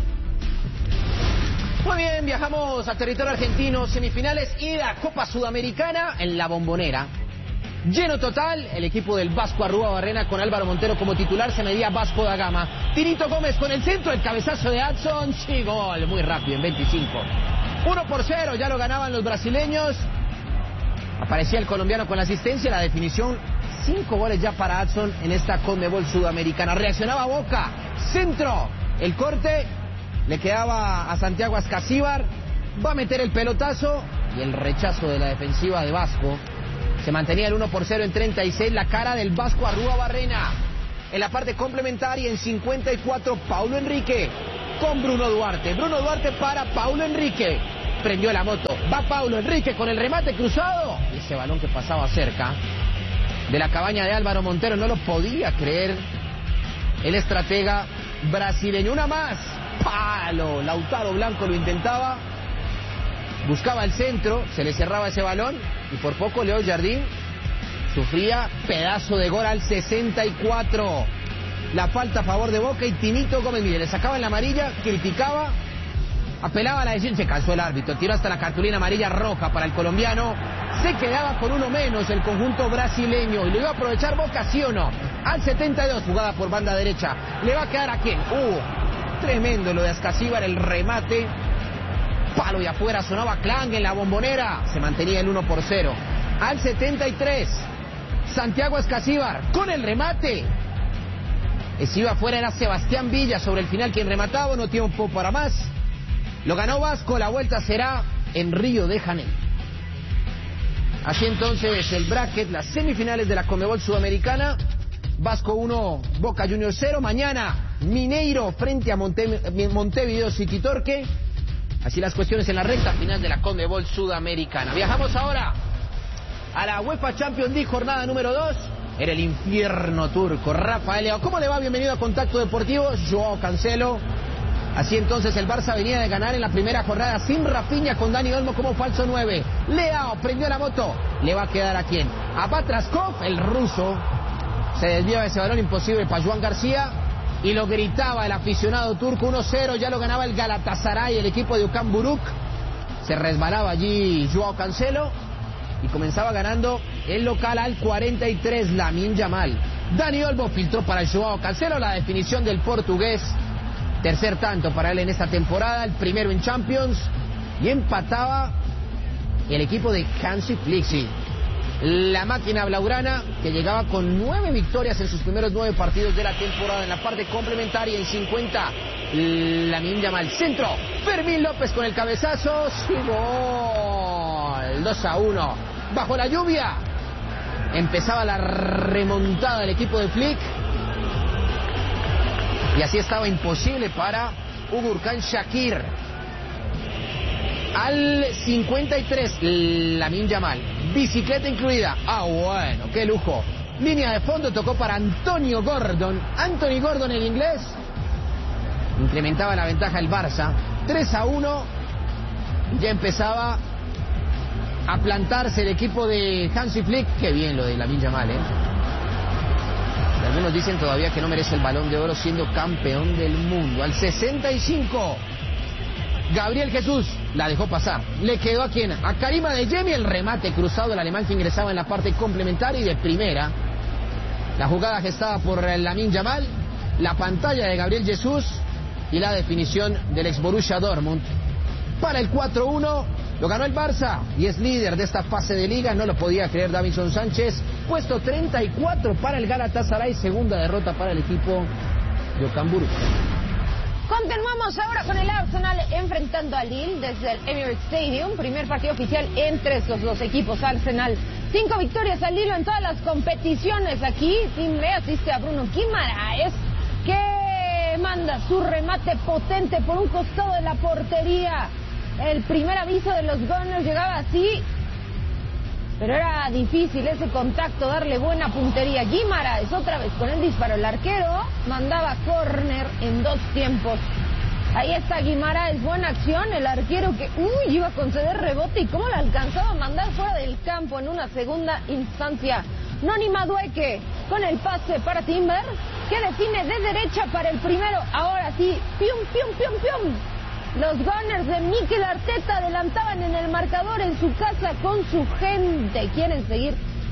Muy bien, viajamos a territorio argentino. Semifinales y la Copa Sudamericana en La Bombonera. Lleno total, el equipo del Vasco Arruabarrena con Álvaro Montero como titular se medía Vasco da Gama. Tinito Gómez con el centro, el cabezazo de Adson, sí, gol, muy rápido en veinticinco. uno por cero, ya lo ganaban los brasileños. Aparecía el colombiano con la asistencia, la definición, cinco goles ya para Adson en esta Conmebol Sudamericana. Reaccionaba Boca, centro, el corte, le quedaba a Santiago Ascasíbar, va a meter el pelotazo y el rechazo de la defensiva de Vasco. Se mantenía el uno por cero en treinta y seis, la cara del Vasco Arruabarrena. En la parte complementaria, en cincuenta y cuatro, Paulo Enrique con Bruno Duarte. Bruno Duarte para Paulo Enrique. Prendió la moto. Va Paulo Enrique con el remate cruzado. Y ese balón que pasaba cerca de la cabaña de Álvaro Montero. No lo podía creer el estratega brasileño. Una más. Palo. Lautaro Blanco lo intentaba. Buscaba el centro. Se le cerraba ese balón. Y por poco Leo Jardín sufría pedazo de gol al sesenta y cuatro. La falta a favor de Boca y Tinito Gómez, mire, le sacaba en la amarilla, criticaba, apelaba a la decisión, se cansó el árbitro, tiró hasta la cartulina amarilla roja para el colombiano, se quedaba con uno menos el conjunto brasileño y lo iba a aprovechar Boca, ¿sí o no? Al setenta y dos, jugada por banda derecha, ¿le va a quedar a quién? Uh, tremendo lo de Ascasíbar, el remate, palo y afuera, sonaba Clang en la Bombonera, se mantenía el uno por cero. Al setenta y tres, Santiago Ascasíbar con el remate. Si iba afuera era Sebastián Villa sobre el final quien remataba, no tiempo para más. Lo ganó Vasco, la vuelta será en Río de Janeiro. Así entonces el bracket, las semifinales de la Conmebol Sudamericana. Vasco uno, Boca Juniors cero. Mañana Mineiro frente a Monte, Montevideo City Torque. Así las cuestiones en la recta final de la Conmebol Sudamericana. Viajamos ahora a la UEFA Champions League, jornada número dos. Era el infierno turco. Rafael Leao, ¿cómo le va? Bienvenido a Contacto Deportivo. Joao Cancelo. Así entonces el Barça venía de ganar en la primera jornada sin Rafinha, con Dani Olmo como falso nueve. Leao prendió la moto. ¿Le va a quedar a quién? A Batraskov, el ruso. Se desviaba ese balón imposible para Joan García. Y lo gritaba el aficionado turco. uno cero, ya lo ganaba el Galatasaray, el equipo de Okan Buruk. Se resbalaba allí Joao Cancelo. Y comenzaba ganando el local al cuarenta y tres, Lamine Yamal. Dani Olmo filtró para Joao Cancelo, la definición del portugués. Tercer tanto para él en esta temporada, el primero en Champions. Y empataba el equipo de Hansi Flick. La máquina blaugrana, que llegaba con nueve victorias en sus primeros nueve partidos de la temporada. En la parte complementaria, en cincuenta, Lamine Yamal. Centro, Fermín López con el cabezazo. Sí, gol. dos a uno. Bajo la lluvia empezaba la remontada del equipo de Flick. Y así estaba imposible para Ugurkan Shakir. Al cincuenta y tres, Lamine Yamal. Bicicleta incluida. Ah, bueno, qué lujo. Línea de fondo, tocó para Antonio Gordon. Anthony Gordon, el inglés. Incrementaba la ventaja el Barça. tres a uno. Ya empezaba a plantarse el equipo de Hansi Flick. Qué bien lo de Lamine Yamal, ¿eh? Algunos dicen todavía que no merece el Balón de Oro siendo campeón del mundo. Al sesenta y cinco, Gabriel Jesús la dejó pasar. ¿Le quedó a quién? A Karim Adeyemi, el remate cruzado del alemán que ingresaba en la parte complementaria y de primera. La jugada gestada por Lamine Yamal, la pantalla de Gabriel Jesús y la definición del ex Borussia Dortmund. Para el cuatro uno, lo ganó el Barça y es líder de esta fase de liga. No lo podía creer Davinson Sánchez. Puesto treinta y cuatro para el Galatasaray. Segunda derrota para el equipo de Okan Buruk. Continuamos ahora con el Arsenal enfrentando a Lille desde el Emirates Stadium. Primer partido oficial entre estos dos equipos. Arsenal, cinco victorias al hilo en todas las competiciones. Aquí Tim B asiste a Bruno Guimaraes, que manda su remate potente por un costado de la portería. El primer aviso de los Gunners llegaba así, pero era difícil ese contacto, darle buena puntería. Guimaraes otra vez con el disparo. El arquero mandaba córner en dos tiempos. Ahí está Guimaraes, buena acción. El arquero que uy, iba a conceder rebote y cómo la alcanzaba a mandar fuera del campo en una segunda instancia. Noni Madueke con el pase para Timber, que define de derecha para el primero. Ahora sí, pium, pium, pium, pium. Los Gunners de Mikel Arteta adelantaban en el marcador en su casa con su gente. Quieren seguir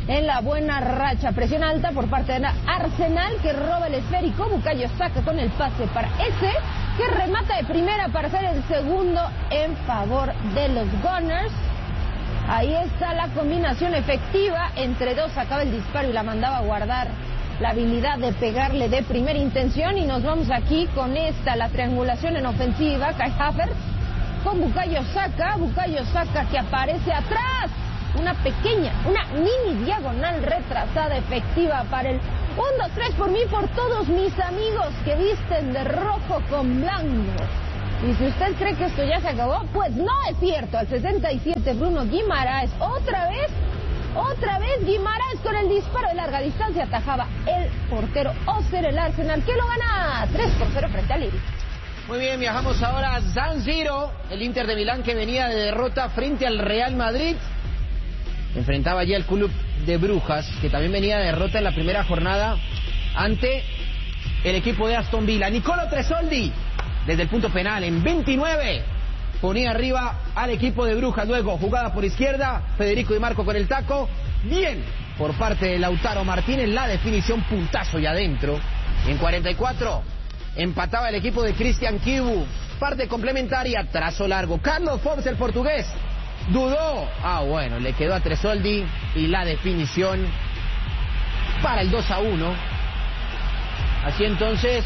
en la buena racha. Presión alta por parte de Arsenal, que roba el esférico. Bukayo Saka con el pase para ese, que remata de primera para hacer el segundo en favor de los Gunners. Ahí está la combinación efectiva entre dos, sacaba el disparo y la mandaba a guardar. La habilidad de pegarle de primera intención, y nos vamos aquí con esta, la triangulación en ofensiva. Kai Havertz con Bukayo Saka, Bukayo Saka que aparece atrás, una pequeña, una mini diagonal retrasada efectiva para el uno, dos, tres por mí, por todos mis amigos que visten de rojo con blanco. Y si usted cree que esto ya se acabó, pues no es cierto. Al sesenta y siete Bruno Guimaraes, otra vez Otra vez Guimaraes con el disparo de larga distancia, atajaba el portero Oser, el Arsenal, que lo gana tres por cero frente al Iris. Muy bien, viajamos ahora a San Siro. El Inter de Milán, que venía de derrota frente al Real Madrid, enfrentaba allí al Club de Brujas, que también venía de derrota en la primera jornada ante el equipo de Aston Villa. Nicolo Tresoldi, desde el punto penal, en veintinueve, ponía arriba al equipo de Brujas. Luego, jugada por izquierda, Federico Di Marco con el taco. Bien por parte de Lautaro Martínez, la definición, puntazo y adentro. En cuarenta y cuatro, empataba el equipo de Christian Kibu. Parte complementaria, trazo largo. Carlos Forbes, el portugués, dudó. Ah, bueno, le quedó a Tresoldi y la definición para el dos a uno. Así entonces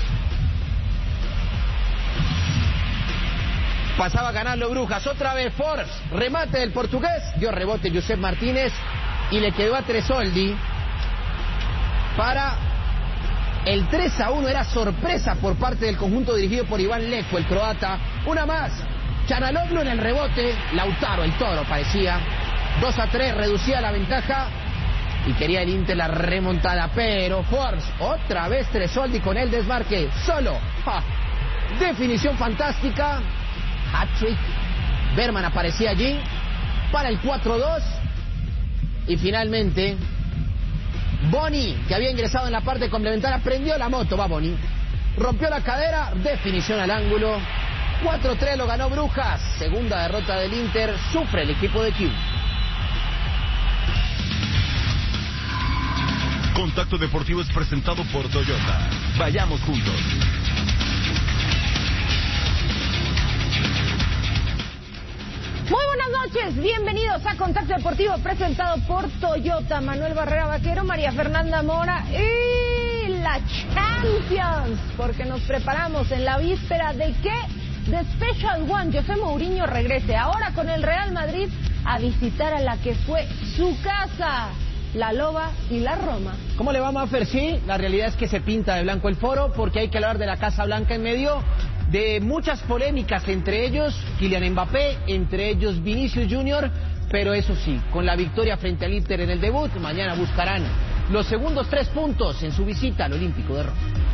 pasaba a ganarlo Brujas. Otra vez Forbes, remate del portugués, dio rebote Josep Martínez y le quedó a Tresoldi para el tres a uno. Era sorpresa por parte del conjunto dirigido por Iván Leko, el croata. Una más, Chanaloglu en el rebote, Lautaro, el toro, parecía. dos a tres, reducía la ventaja y quería el Inter la remontada, pero Forbes, otra vez Tresoldi con el desmarque, solo. ¡Ja! Definición fantástica. Hat-trick. Berman aparecía allí para el cuatro dos. Y finalmente Boni, que había ingresado en la parte complementaria, prendió la moto. Va Boni, rompió la cadera, definición al ángulo. cuatro tres, lo ganó Brujas. Segunda derrota del Inter, sufre el equipo de Q. Contacto Deportivo es presentado por Toyota. Vayamos juntos. Muy buenas noches, bienvenidos a Contacto Deportivo presentado por Toyota. Manuel Barrera Vaquero, María Fernanda Mora y la Champions, porque nos preparamos en la víspera de que The Special One, José Mourinho, regrese ahora con el Real Madrid a visitar a la que fue su casa, la Loba y la Roma. ¿Cómo le va, Mafer? Sí, la realidad es que se pinta de blanco el foro, porque hay que hablar de la Casa Blanca en medio de muchas polémicas, entre ellos Kylian Mbappé, entre ellos Vinicius Junior, pero eso sí, con la victoria frente al Inter en el debut, mañana buscarán los segundos tres puntos en su visita al Olímpico de Roma.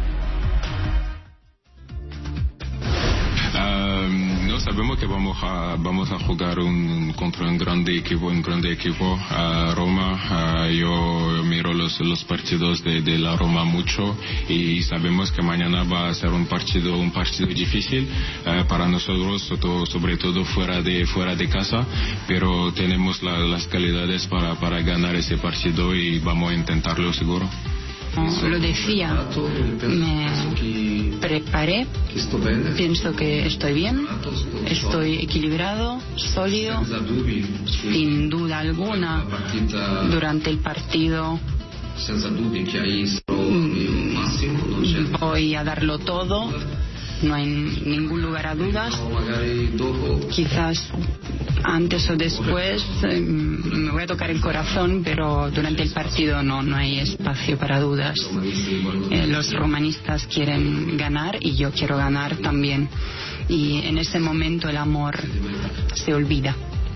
Um, no sabemos que vamos a vamos a jugar un, contra un grande equipo, un grande equipo, uh, Roma. Uh, yo miro los los partidos de, de la Roma mucho y sabemos que mañana va a ser un partido un partido difícil uh, para nosotros, todo, sobre todo fuera de fuera de casa, pero tenemos la, las calidades para para ganar ese partido y vamos a intentarlo seguro. Lo decía, me preparé, pienso que estoy bien, estoy equilibrado, sólido, sin duda alguna. Durante el partido voy a darlo todo, no hay ningún lugar a dudas. Quizás antes o después eh, me voy a tocar el corazón, pero durante el partido no, no hay espacio para dudas. Eh, los romanistas quieren ganar y yo quiero ganar también. Y en ese momento el amor se olvida.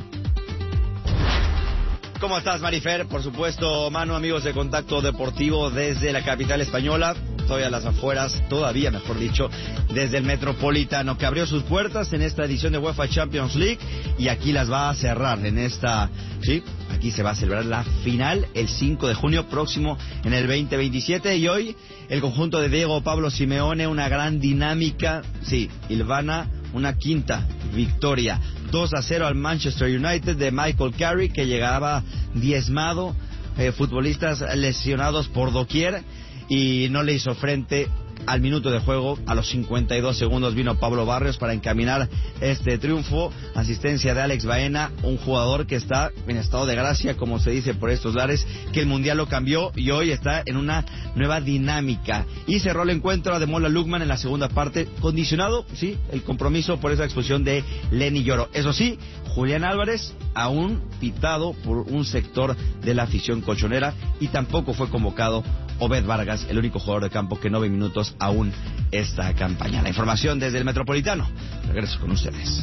¿Cómo estás, Marifer? Por supuesto, Manu, amigos de Contacto Deportivo desde la capital española, todavía a las afueras, todavía mejor dicho, desde el Metropolitano, que abrió sus puertas en esta edición de UEFA Champions League y aquí las va a cerrar en esta, sí, aquí se va a celebrar la final el cinco de junio próximo en el veinte veintisiete y hoy el conjunto de Diego Pablo Simeone, una gran dinámica, sí, hilvana una quinta victoria. dos a cero al Manchester United de Michael Carrick, que llegaba diezmado eh, futbolistas lesionados por doquier y no le hizo frente. Al minuto de juego, a los cincuenta y dos segundos, vino Pablo Barrios para encaminar este triunfo. Asistencia de Alex Baena, un jugador que está en estado de gracia, como se dice por estos lares, que el Mundial lo cambió y hoy está en una nueva dinámica. Y cerró el encuentro a Demola Lookman en la segunda parte, condicionado, sí, el compromiso por esa expulsión de Lenny Yoro. Eso sí, Julián Álvarez aún pitado por un sector de la afición colchonera y tampoco fue convocado Obed Vargas, el único jugador de campo que no ve minutos aún esta campaña. La información desde el Metropolitano. Regreso con ustedes.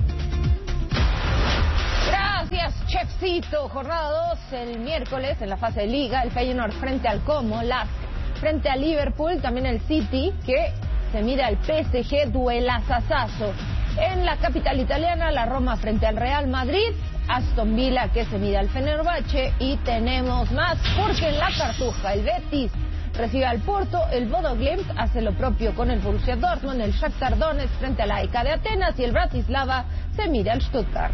Gracias, Chefcito. Jornada dos el miércoles en la fase de Liga. El Feyenoord frente al Como, Lask frente al Liverpool, también el City que se mide al P S G, duelazazazo. En la capital italiana, la Roma frente al Real Madrid, Aston Villa que se mide al Fenerbahce y tenemos más porque en la Cartuja el Betis recibe al Porto, el Bodo Glimt hace lo propio con el Borussia Dortmund, el Shakhtar Donetsk frente a la A E K de Atenas y el Bratislava se mide al Stuttgart.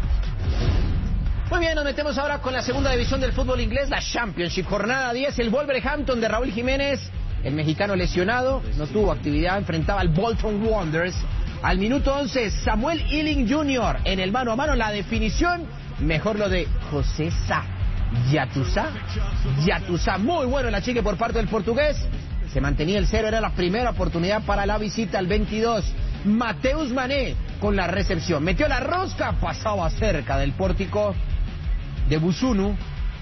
Muy bien, nos metemos ahora con la segunda división del fútbol inglés, la Championship, jornada diez, el Wolverhampton de Raúl Jiménez, el mexicano lesionado, no tuvo actividad, enfrentaba al Bolton Wanderers. Al minuto once, Samuel Ealing junior en el mano a mano, la definición, mejor lo de José Sá. Yatusa, Yatusa, muy bueno el achique por parte del portugués. Se mantenía el cero, era la primera oportunidad para la visita al veintidós. Mateus Mané con la recepción, metió la rosca, pasaba cerca del pórtico de Busunu.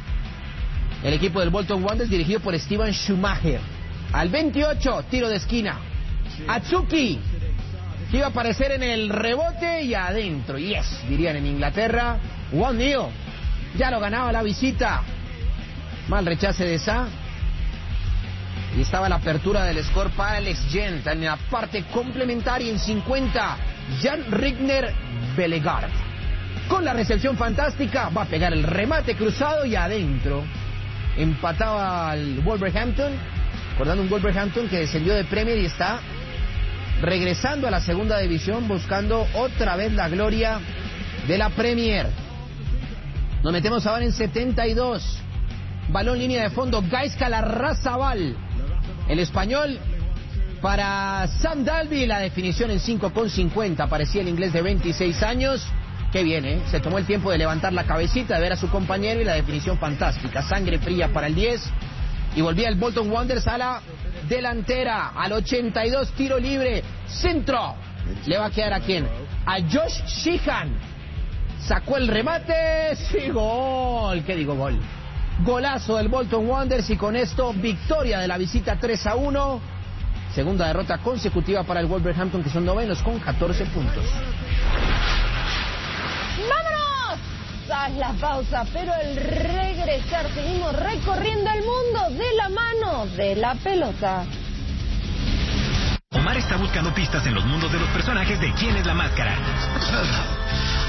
El equipo del Bolton Wanderers dirigido por Steven Schumacher. Al veintiocho, tiro de esquina. Atsuki, que iba a aparecer en el rebote y adentro. Yes, dirían en Inglaterra. One nil. Ya lo ganaba la visita. Mal rechace de Sá. Y estaba la apertura del score para Alex Gent en la parte complementaria en cincuenta. Jan Rigner Bellegarde. Con la recepción fantástica, va a pegar el remate cruzado y adentro. Empataba al Wolverhampton. Recordando un Wolverhampton que descendió de Premier y está regresando a la segunda división, buscando otra vez la gloria de la Premier. Nos metemos ahora en setenta y dos. Balón línea de fondo, Gaizka Larrazabal. El español para Sam Dalby, la definición en cinco con cincuenta. Parecía el inglés de veintiséis años. Qué bien, ¿eh? Se tomó el tiempo de levantar la cabecita, de ver a su compañero y la definición fantástica. Sangre fría para el diez. Y volvía el Bolton Wanderers a la delantera. Al ochenta y dos, tiro libre. Centro. ¿Le va a quedar a quién? A Josh Sheehan. Sacó el remate. Sí, gol. ¿Qué digo, gol? Golazo del Bolton Wanderers y con esto victoria de la visita tres a uno. Segunda derrota consecutiva para el Wolverhampton, que son novenos con catorce puntos. ¡Vámonos! A la pausa, pero al regresar seguimos recorriendo el mundo de la mano de la pelota. Omar está buscando pistas en los mundos de los personajes de ¿Quién es la máscara?